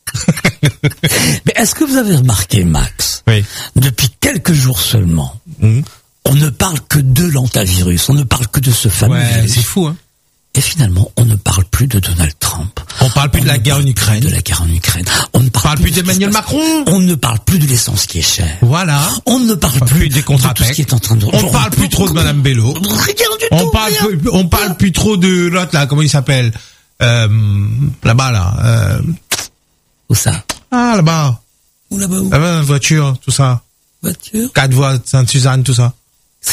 Mais est-ce que vous avez remarqué, Max, Oui. depuis quelques jours seulement, Mmh. on ne parle que de l'antavirus, on ne parle que de ce fameux Ouais, virus. c'est fou hein. Et finalement, on ne parle plus de Donald Trump. On parle plus de la ne guerre en parle Ukraine. plus De la guerre en Ukraine. On ne parle, On parle plus de ce qui d'Emmanuel se passe. Macron. On ne parle plus de l'essence qui est chère. Voilà. On ne parle On parle plus, plus des contrats de tout ce P E C. qui est en train de... On parle plus trop de Madame Bello. Rien du On tout. parle rien. plus, on parle plus trop de l'autre là, comment il s'appelle euh, là-bas là. Euh, Où ça? ah là-bas. Où là-bas où? Là-bas, voiture, tout ça. Voiture? Quatre voies, Sainte-Suzanne, tout ça.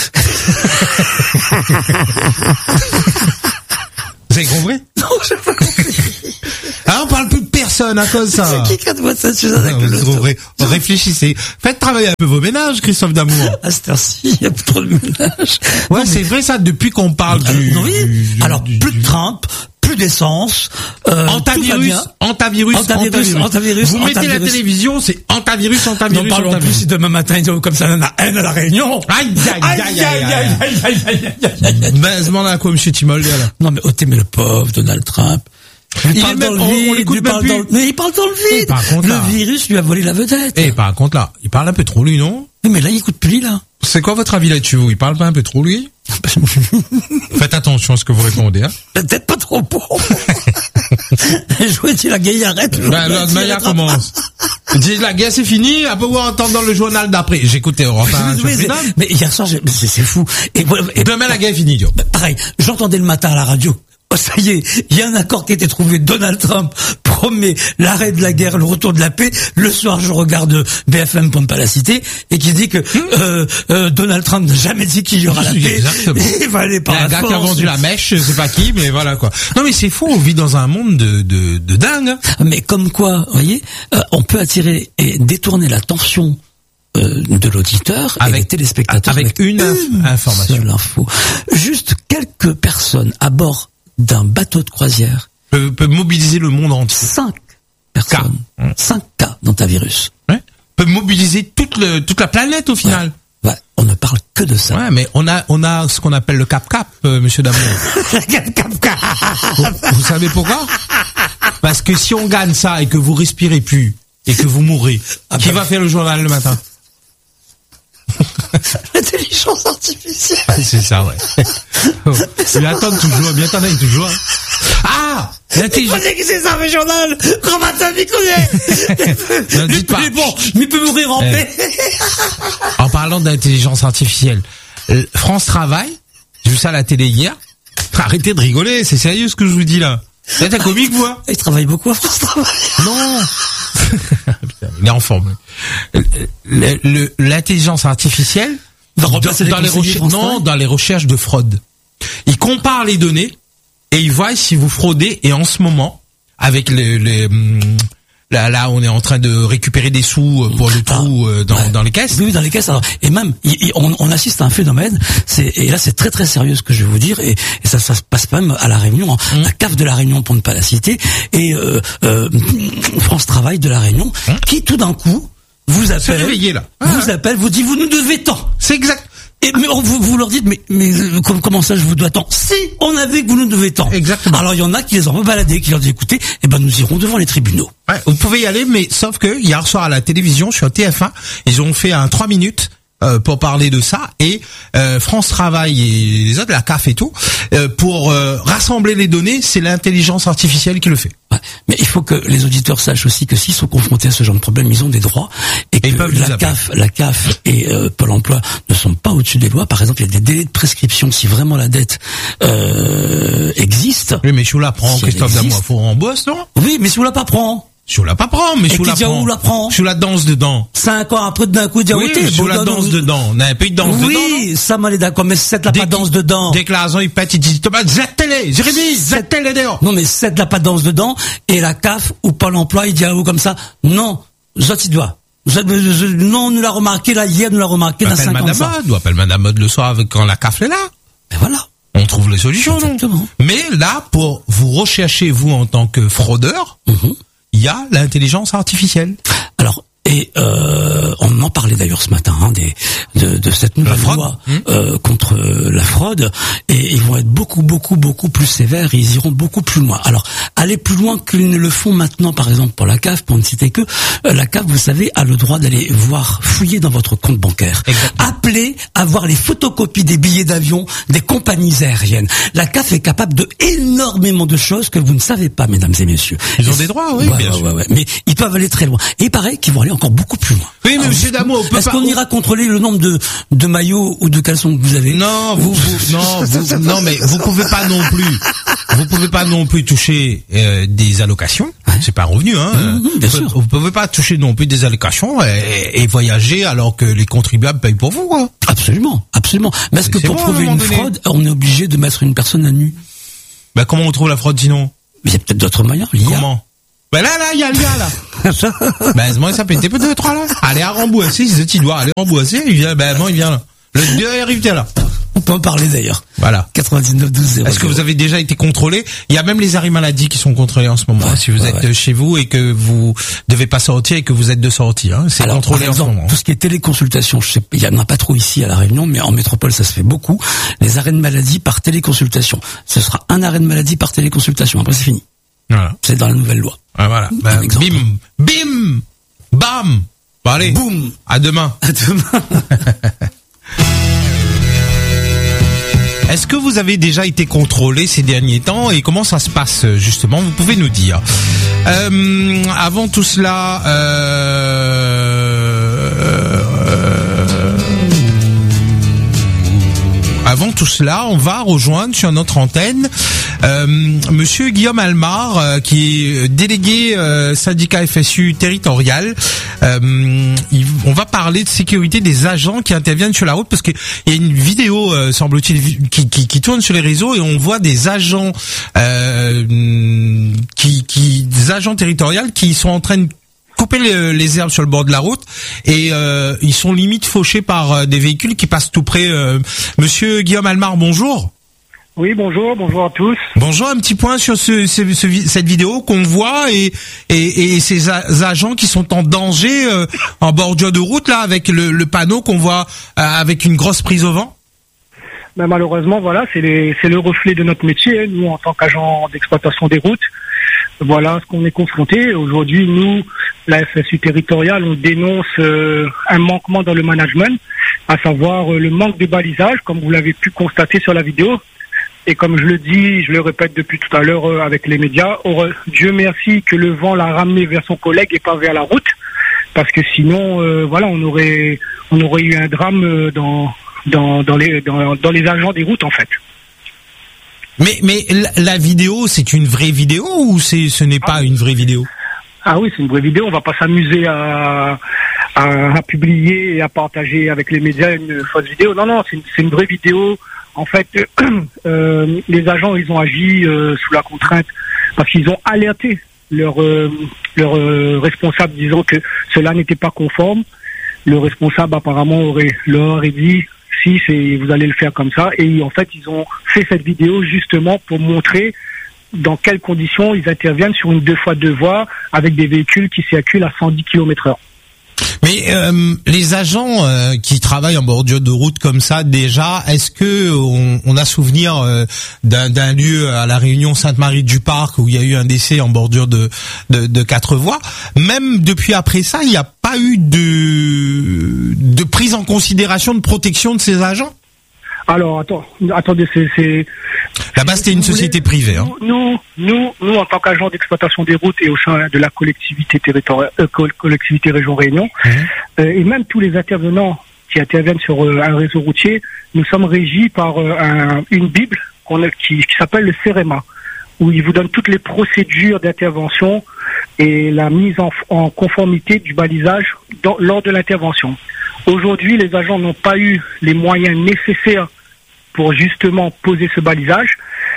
Vous avez compris? Non, j'ai pas compris. Ah, on parle plus de personne à cause de ça. C'est qui quatre voix de Sainte-Suzanne avec Non, le vous loto? trouverez. Réfléchissez. Faites travailler un peu vos ménages, Christophe Damour. À cette heure-ci, il y a plus trop de ménage. Ouais, c'est vrai ça, depuis qu'on parle Alors, du... non, oui. du- du- Alors, du- plus de Trump, plus d'essence, euh, tout va Antavirus, bien. antavirus, Antavirus, antavirus, Vous mettez la antavirus. télévision, c'est antavirus, N'en antavirus, parlons plus antavirus. si demain matin ils ont comme ça la haine à la Réunion. Aïe, aïe, aïe, aïe, aïe, aïe. aïe, aïe, aïe, aïe, aïe. Ben, demande à quoi, monsieur Timol, là. Non mais ôtez mais le pauvre Donald Trump. Il, Il parle est dans même- le on- on vide, l'écoute il même parle plus. dans le- mais il parle dans le Et vide. par contre, le là- virus lui a volé la vedette. Et par contre, là, il parle un peu trop, lui, non? Oui, mais là il écoute plus là. C'est quoi votre avis là-dessus, vous? Il parle pas un peu trop, lui? Faites attention à ce que vous répondez, hein. Peut-être pas trop bon. Je vous dis la gueille arrête. Ben, là, Maya commence. Il dit, la guerre, c'est fini, à pouvoir entendre dans le journal d'après. J'écoutais Europe un sur Oui, c'est- Freedom. mais hier soir, j'ai- c'est c'est fou. Et, voilà, et Demain, la guerre est finie, Dio. bah, pareil, j'entendais le matin à la radio. Oh, ça y est, il y a un accord qui a été trouvé. Donald Trump promet l'arrêt de la guerre, le retour de la paix. Le soir, je regarde B F M pour ne pas la citer et qui dit que euh, euh, Donald Trump n'a jamais dit qu'il y aura la paix. Exactement. Il va aller Il y par a un la gars qui a force. vendu la mèche, je sais pas qui, mais voilà, quoi. Non, mais c'est fou, on vit dans un monde de, de, de dingue, hein. Mais comme quoi, vous voyez, euh, on peut attirer et détourner l'attention euh, de l'auditeur et Avec- des téléspectateurs avec une inf- information. seule info. Juste quelques personnes à bord d'un bateau de croisière, Peut, peut mobiliser le monde entier. cinq personnes, Cas. cinq cas d'antavirus. Ouais. Peut mobiliser toute le, toute la planète, au final. Ouais, on ne parle que de ça. Ouais, mais on a, on a ce qu'on appelle le cap-cap, euh, monsieur Damour. vous, vous savez pourquoi? Parce que si on gagne ça et que vous respirez plus, et que vous mourrez, qui va faire le journal le matin? L'intelligence artificielle. C'est ça, ouais. Oh. Il attend toujours, bien attendez toujours. hein. Ah, l'intelligence. Vous que c'est ça, régional. Romatin, il connaît. Ne dites pas. Mais bon, mais il peut mourir en paix. En parlant d'intelligence artificielle, euh, France Travail, j'ai vu ça à la télé hier. Arrêtez de rigoler, c'est sérieux ce que je vous dis là. C'est un comique, vous, hein? Il travaille beaucoup à France Travail. Non. Putain, il est en forme. Le- le- L'intelligence artificielle, Va dans, remplacer les dans les conseillers recherches, France non, Travail. dans les recherches de fraude. Il compare les données et il voit si vous fraudez. Et en ce moment, avec les, les hum, là, là, on est en train de récupérer des sous pour le trou euh, dans, Ouais. dans les caisses. Oui, dans les caisses. Alors, et même, il- il- on, on assiste à un phénomène. C'est et là, c'est très très sérieux ce que je vais vous dire. Et, et ça, ça se passe même à la Réunion, hein, Mmh. la C A F de la Réunion pour ne pas la citer, et euh, euh, France Travail de la Réunion, Mmh. qui tout d'un coup vous Se appelle, réveiller là. vous appelle, vous dit vous nous devez tant. C'est exact. Et mais on- vous, vous leur dites mais mais euh, com- comment ça je vous dois tant? Si on a vu que vous nous devez tant. Exactement. Alors il y en a qui les ont pas baladés, qui leur disent écoutez, eh ben nous irons devant les tribunaux. Ouais, vous pouvez y aller, mais sauf que hier soir à la télévision, sur T F un, ils ont fait un trois minutes euh, pour parler de ça, et euh, France Travail et les autres, la C A F et tout, euh, pour euh, rassembler les données, c'est l'intelligence artificielle qui le fait. Ouais. Mais il faut que les auditeurs sachent aussi que s'ils sont confrontés à ce genre de problème, ils ont des droits et que ils peuvent nous la C A F, la C A F et euh, Pôle Emploi ne sont pas au-dessus des lois. Par exemple, il y a des délais de prescription si vraiment la dette euh, existe. Oui, mais Choula prend, Si elle Christophe existe. Damois, faut en bosse, non? Oui, mais si vous la pas prend. Choula pas prend, mais Et Choula qui dit, prend. où la prend Choula danse dedans. Cinq ans après d'un coup, dire Oui, oui, Choula danse dedans. On a un peu de danse dedans. Oui, ça m'allait d'accord, mais sept la pas danse dedans. Dès que la raison il pète, il dit Thomas, zette-les, Jérémy, zette-les dehors. Non, mais sept la pas danse dedans, et la C A F ou Pôle Emploi, il dit à vous comme ça, non, ça tu dois. Ça, je- je- Non, on nous l'a remarqué, là, hier, on nous l'a remarqué dans Appelle cinq ans. Madame ça. Mode, ou appelle Madame Mode le soir avec quand la C A F est là. Ben voilà. On trouve les solutions, non? Exactement. Mais là, pour vous rechercher, vous, en tant que fraudeur, Mhm. il y a l'intelligence artificielle. Alors, et euh, on en parlait d'ailleurs ce matin hein, des, de, de cette nouvelle fraude. loi Mmh. euh, contre euh, la fraude, et ils vont être beaucoup, beaucoup, beaucoup plus sévères, et ils iront beaucoup plus loin. Alors, aller plus loin qu'ils ne le font maintenant, par exemple pour la C A F, pour ne citer que, euh, la C A F, vous savez, a le droit d'aller voir, fouiller dans votre compte bancaire. Appeler, avoir les photocopies des billets d'avion des compagnies aériennes. La C A F est capable de énormément de choses que vous ne savez pas, mesdames et messieurs. Ils ont Et des droits, oui, ouais, bien ouais, sûr. ouais, ouais. Mais ils peuvent aller très loin. Et il paraît qu'ils vont aller encore beaucoup plus loin. Oui, mais Alors, monsieur Damo, on peut est-ce pas- qu'on ira contrôler le nombre de, de maillots ou de caleçons que vous avez? Non, vous, vous- non, vous, non, mais vous pouvez pas non plus, vous pouvez pas non plus toucher euh, des allocations. C'est pas un revenu, hein. Mmh, bien vous, sûr. vous pouvez pas toucher non plus des allocations et, et voyager alors que les contribuables payent pour vous, quoi. Absolument, absolument. Mais est-ce que C'est pour bon, à un prouver moment une donné. fraude, on est obligé de mettre une personne à nu? Ben comment on trouve la fraude sinon? Il y a peut-être d'autres moyens. l'I A. Comment? Ben là, là, il y a le gars, là. Ben, moi, ça peut être deux, trois, là. Allez, à rembourser, si tu dois aller rembourser, il vient, ben, bon, il vient là. Le deux arrive, là. On peut en parler d'ailleurs. Voilà. quatre-vingt-dix-neuf douze zéro. Est-ce que vous avez déjà été contrôlé? Il y a même les arrêts maladie qui sont contrôlés en ce moment. Ouais, si vous ouais, êtes ouais. chez vous et que vous devez pas sortir et que vous êtes de sortie, hein, c'est Alors, contrôlé par en ce exemple, moment. tout ce qui est téléconsultation, je sais, il y en a pas trop ici à La Réunion, mais en métropole, ça se fait beaucoup. Les arrêts de maladie par téléconsultation. Ce sera un arrêt de maladie par téléconsultation. Après, c'est fini. Voilà. C'est dans la nouvelle loi. Ah, voilà. Ben, Un exemple. bim, bim, bam. Bon, allez. Boum. À demain. À demain. Est-ce que vous avez déjà été contrôlé ces derniers temps et comment ça se passe justement? Vous pouvez nous dire. Euh, avant tout cela, euh, euh, avant tout cela, on va rejoindre sur notre antenne euh, Monsieur Guillaume Almar, euh, qui est délégué euh, syndicat F S U territorial. Euh, il, on va parler de sécurité des agents qui interviennent sur la route, parce qu'il y a une vidéo, euh, semble-t-il, qui, qui, qui tourne sur les réseaux, et on voit des agents, euh, qui, qui, des agents territoriaux qui sont en train de couper les, les herbes sur le bord de la route, et euh, ils sont limite fauchés par euh, des véhicules qui passent tout près. Euh, Monsieur Guillaume Almar, bonjour. Oui, bonjour, bonjour à tous. Bonjour, un petit point sur ce, ce, ce cette vidéo qu'on voit et, et, et ces a- agents qui sont en danger euh, en bordure de route là, avec le, le panneau qu'on voit euh, avec une grosse prise au vent. Ben, malheureusement, voilà, c'est les- c'est le reflet de notre métier, hein, nous, en tant qu'agents d'exploitation des routes. Voilà ce qu'on est confronté. Aujourd'hui, nous, la F S U territoriale, on dénonce euh, un manquement dans le management, à savoir euh, le manque de balisage, comme vous l'avez pu constater sur la vidéo. Et comme je le dis, je le répète depuis tout à l'heure euh, avec les médias, heureux- Dieu merci que le vent l'a ramené vers son collègue et pas vers la route, parce que sinon, euh, voilà, on aurait, on aurait eu un drame euh, dans, dans, dans les, dans, dans les agents des routes en fait. Mais, mais la, la vidéo, c'est une vraie vidéo ou c'est, ce n'est pas une vraie vidéo? Ah oui, c'est une vraie vidéo. On va pas s'amuser à, à, à publier et à partager avec les médias une fausse vidéo. Non, non, c'est une, c'est une vraie vidéo. En fait, euh, les agents, ils ont agi euh, sous la contrainte parce qu'ils ont alerté leur, euh, leur euh, responsable disant que cela n'était pas conforme. Le responsable apparemment aurait, leur aurait dit si c'est, vous allez le faire comme ça. Et en fait, ils ont fait cette vidéo justement pour montrer dans quelles conditions ils interviennent sur une deux fois deux voies avec des véhicules qui circulent à cent dix kilomètres heure. Mais euh, les agents euh, qui travaillent en bordure de route comme ça, déjà, est-ce que on, on a souvenir euh, d'un, d'un lieu à la Réunion Sainte-Marie-du-Parc où il y a eu un décès en bordure de, de, de quatre voies? Même depuis après ça, il n'y a pas eu de, de prise en considération de protection de ces agents? Alors, attends, attendez, c'est, c'est... Là-bas, c'était une société privée, hein. Nous, nous, nous, en tant qu'agents d'exploitation des routes et au sein de la collectivité territoriale, euh, collectivité région Réunion, mmh. euh, et même tous les intervenants qui interviennent sur euh, un réseau routier, nous sommes régis par euh, un, une bible qu'on a, qui, qui s'appelle le CEREMA, où il vous donne toutes les procédures d'intervention et la mise en, en conformité du balisage dans, lors de l'intervention. Aujourd'hui, les agents n'ont pas eu les moyens nécessaires pour justement poser ce balisage.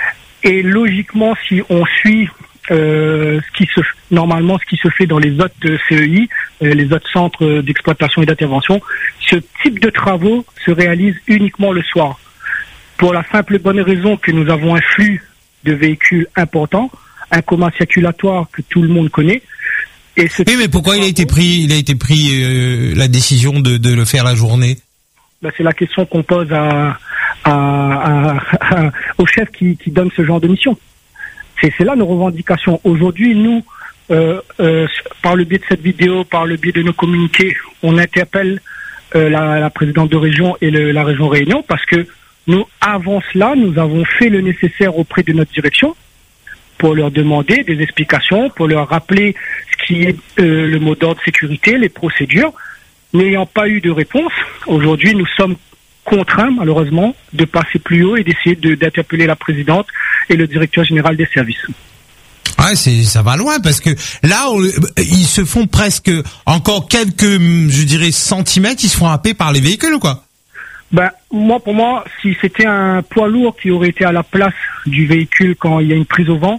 Et logiquement, si on suit euh, ce qui se normalement ce qui se fait dans les autres C E I, euh, les autres centres d'exploitation et d'intervention, ce type de travaux se réalise uniquement le soir. Pour la simple et bonne raison que nous avons un flux de véhicules important, un coma circulatoire que tout le monde connaît. Et ce oui, mais pourquoi il a été pris, il a été pris euh, la décision de, de le faire la journée? Ben, c'est la question qu'on pose à, à, à, à, au chef qui, qui donne ce genre de mission. C'est, c'est là nos revendications. Aujourd'hui, nous, euh, euh, par le biais de cette vidéo, par le biais de nos communiqués, on interpelle euh, la, la présidente de région et le, la région Réunion parce que nous, avant cela, nous avons fait le nécessaire auprès de notre direction pour leur demander des explications, pour leur rappeler ce qui est euh, le mot d'ordre sécurité, les procédures. N'ayant pas eu de réponse, aujourd'hui nous sommes contraints malheureusement de passer plus haut et d'essayer de, d'interpeller la présidente et le directeur général des services. Ouais, c'est, ça va loin parce que là, on, ils se font presque encore quelques, je dirais, centimètres, ils se font happer par les véhicules, quoi. Ben, moi, pour moi, si c'était un poids lourd qui aurait été à la place du véhicule quand il y a une prise au vent,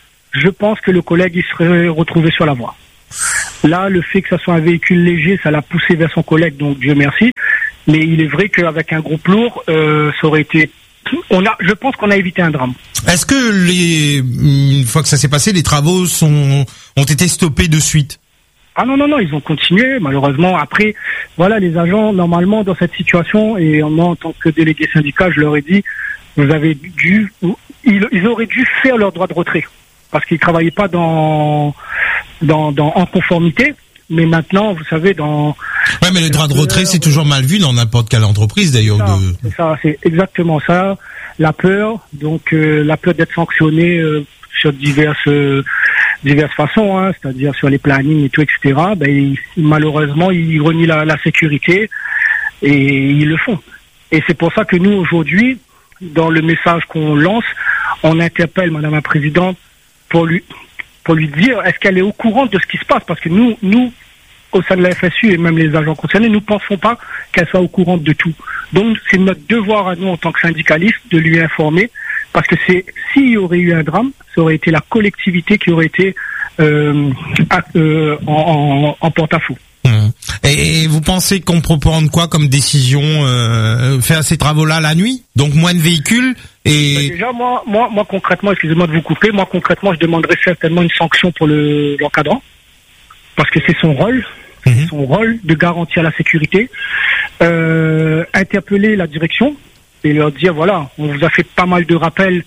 je pense que le collègue, il serait retrouvé sur la voie. Là, le fait que ça soit un véhicule léger, ça l'a poussé vers son collègue, donc Dieu merci. Mais il est vrai qu'avec un groupe lourd, euh, ça aurait été... On a, je pense qu'on a évité un drame. Est-ce que les, une fois que ça s'est passé, les travaux sont, ont été stoppés de suite? Ah non, non, non, ils ont continué, malheureusement. Après, voilà, les agents, normalement, dans cette situation, et moi, en tant que délégué syndical, je leur ai dit, vous avez dû, ils, ils auraient dû faire leur droit de retrait. Parce qu'ils travaillaient pas dans, dans, dans, en conformité. Mais maintenant, vous savez, dans... Ouais, mais le droit de retrait, c'est toujours mal vu dans n'importe quelle entreprise, d'ailleurs. C'est ça, de... c'est, ça, c'est exactement ça. La peur, donc euh, la peur d'être sanctionné euh, sur diverses euh, diverses façons, hein, c'est-à-dire sur les plannings et tout, et cetera. Ben, ils, malheureusement, ils renient la, la sécurité et ils le font. Et c'est pour ça que nous, aujourd'hui, dans le message qu'on lance, on interpelle Madame la Présidente pour lui pour lui dire est-ce qu'elle est au courant de ce qui se passe, parce que nous, nous au sein de la F S U et même les agents concernés, nous ne pensons pas qu'elle soit au courant de tout. Donc c'est notre devoir à nous en tant que syndicalistes de lui informer, parce que c'est s'il y aurait eu un drame, ça aurait été la collectivité qui aurait été euh, à, euh, en, en, en porte-à-faux. Mmh. Et, et vous pensez qu'on peut prendre quoi comme décision, euh, faire ces travaux-là la nuit, donc moins de véhicules et... Ben déjà moi, moi, moi concrètement, excusez-moi de vous couper, moi concrètement je demanderais certainement une sanction pour le, l'encadrant, parce que c'est son rôle. C'est mmh. son rôle de garantir la sécurité, euh, interpeller la direction et leur dire voilà, on vous a fait pas mal de rappels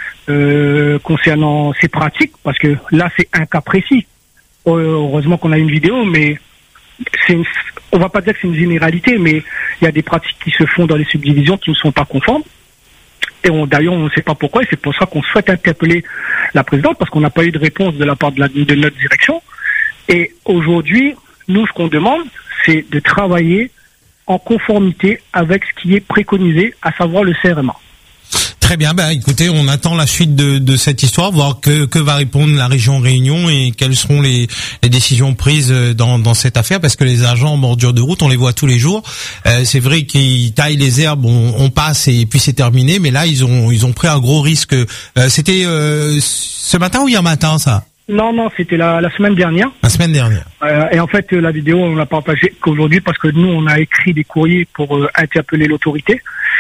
euh, concernant ces pratiques, parce que là c'est un cas précis. Heureusement qu'on a une vidéo, mais c'est une, on va pas dire que c'est une généralité, mais il y a des pratiques qui se font dans les subdivisions qui ne sont pas conformes. Et on, d'ailleurs, on ne sait pas pourquoi, et c'est pour ça qu'on souhaite interpeller la présidente, parce qu'on n'a pas eu de réponse de la part de, la, de notre direction. Et aujourd'hui, nous, ce qu'on demande, c'est de travailler en conformité avec ce qui est préconisé, à savoir le C R M A. Très bien, bah écoutez, on attend la suite de, de cette histoire, voir que, que va répondre la région Réunion et quelles seront les, les décisions prises dans, dans cette affaire, parce que les agents en bordure de route, on les voit tous les jours. Euh, c'est vrai qu'ils taillent les herbes, on, on passe et puis c'est terminé, mais là ils ont ils ont pris un gros risque. Euh, c'était euh, ce matin ou hier matin ça? Non, non, c'était la, la semaine dernière. La semaine dernière. Euh, et en fait, la vidéo, on l'a partagée qu'aujourd'hui parce que nous, on a écrit des courriers pour euh, interpeller l'autorité.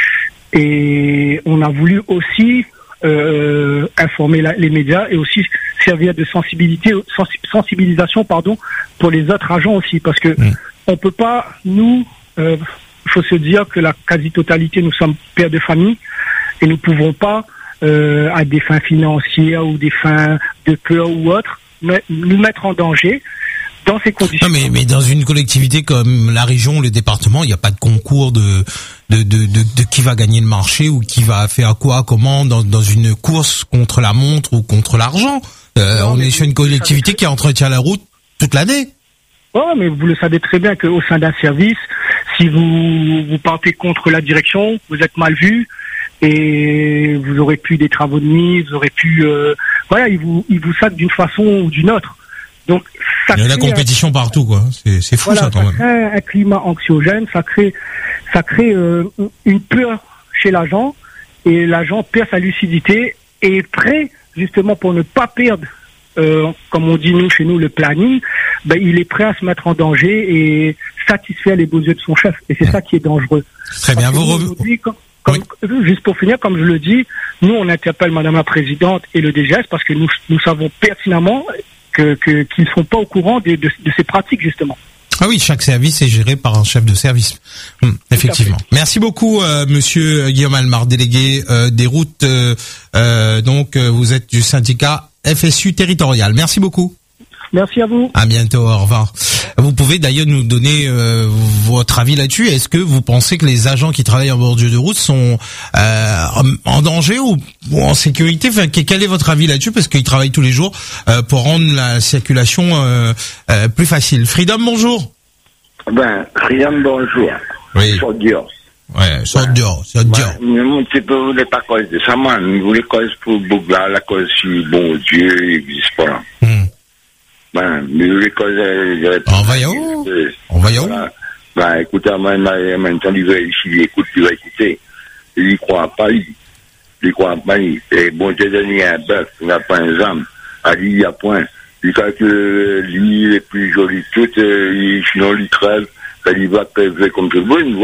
Et on a voulu aussi euh, informer la, les médias et aussi servir de sensibilité, sensibilisation pardon, pour les autres agents aussi. Parce que mmh. on peut pas, nous, il euh, faut se dire que la quasi-totalité, nous sommes pères de famille et nous pouvons pas, euh, à des fins financières ou des fins de peur ou autres, mais, nous mettre en danger. Dans ces conditions. Non, mais, mais dans une collectivité comme la région, le département, il n'y a pas de concours de, de, de, de, de qui va gagner le marché ou qui va faire quoi, comment, dans, dans une course contre la montre ou contre l'argent. Euh, non, on est sur une collectivité qui entretient la route toute l'année. Oh, mais vous le savez très bien qu'au sein d'un service, si vous, vous partez contre la direction, vous êtes mal vu et vous aurez pu des travaux de nuit, vous aurez pu, euh, voilà, ils vous, ils vous sacent d'une façon ou d'une autre. Donc, ça il y a la compétition un... partout, quoi. C'est, c'est fou, voilà, ça, quand ça même. Crée un climat anxiogène, ça crée, ça crée euh, une peur chez l'agent, et l'agent perd sa lucidité et est prêt, justement, pour ne pas perdre, euh, comme on dit nous chez nous, le planning. Ben, il est prêt à se mettre en danger et satisfaire les beaux yeux de son chef. Et c'est mmh. ça qui est dangereux. Très bien. Vous aujourd'hui, comme, comme, oui. Juste pour finir, comme je le dis, nous on interpelle Madame la Présidente et le D G S parce que nous, nous savons pertinemment Que, que, qu'ils ne sont pas au courant de, de, de ces pratiques, justement. Ah oui, chaque service est géré par un chef de service. Hum, effectivement. Merci beaucoup, euh, monsieur Guillaume Almar, délégué euh, des routes. Euh, euh, donc, euh, vous êtes du syndicat F S U territorial. Merci beaucoup. Merci à vous. À bientôt, au revoir. Vous pouvez d'ailleurs nous donner euh, votre avis là-dessus. Est-ce que vous pensez que les agents qui travaillent en bordure de route sont euh, en danger ou, ou en sécurité? Enfin, quel est votre avis là-dessus? Parce qu'ils travaillent tous les jours euh, pour rendre la circulation euh, euh, plus facile. Freedom, bonjour. Ben, Freedom, bonjour. Oui. Sur Dios. Ouais, sur Dios, sur Dios. Un petit peu, vous voulez pas cause de ça, moi. Vous voulez cause pour Bougla, la cause si bon Dieu n'existe pas. Hmm. Ben, mais les causes, euh, on va y où? On va y où? Ben, écoutez, moi, maintenant, il va ici, il écoute, il va écouter. Il y croit pas, il. Il croit pas, il. Et bon, Dieu donné un bœuf, il n'a pas un âme. À lui, il y a point. Il croit que lui, il est plus joli, tout, euh, sinon, il crève, il va crèver comme tout le monde.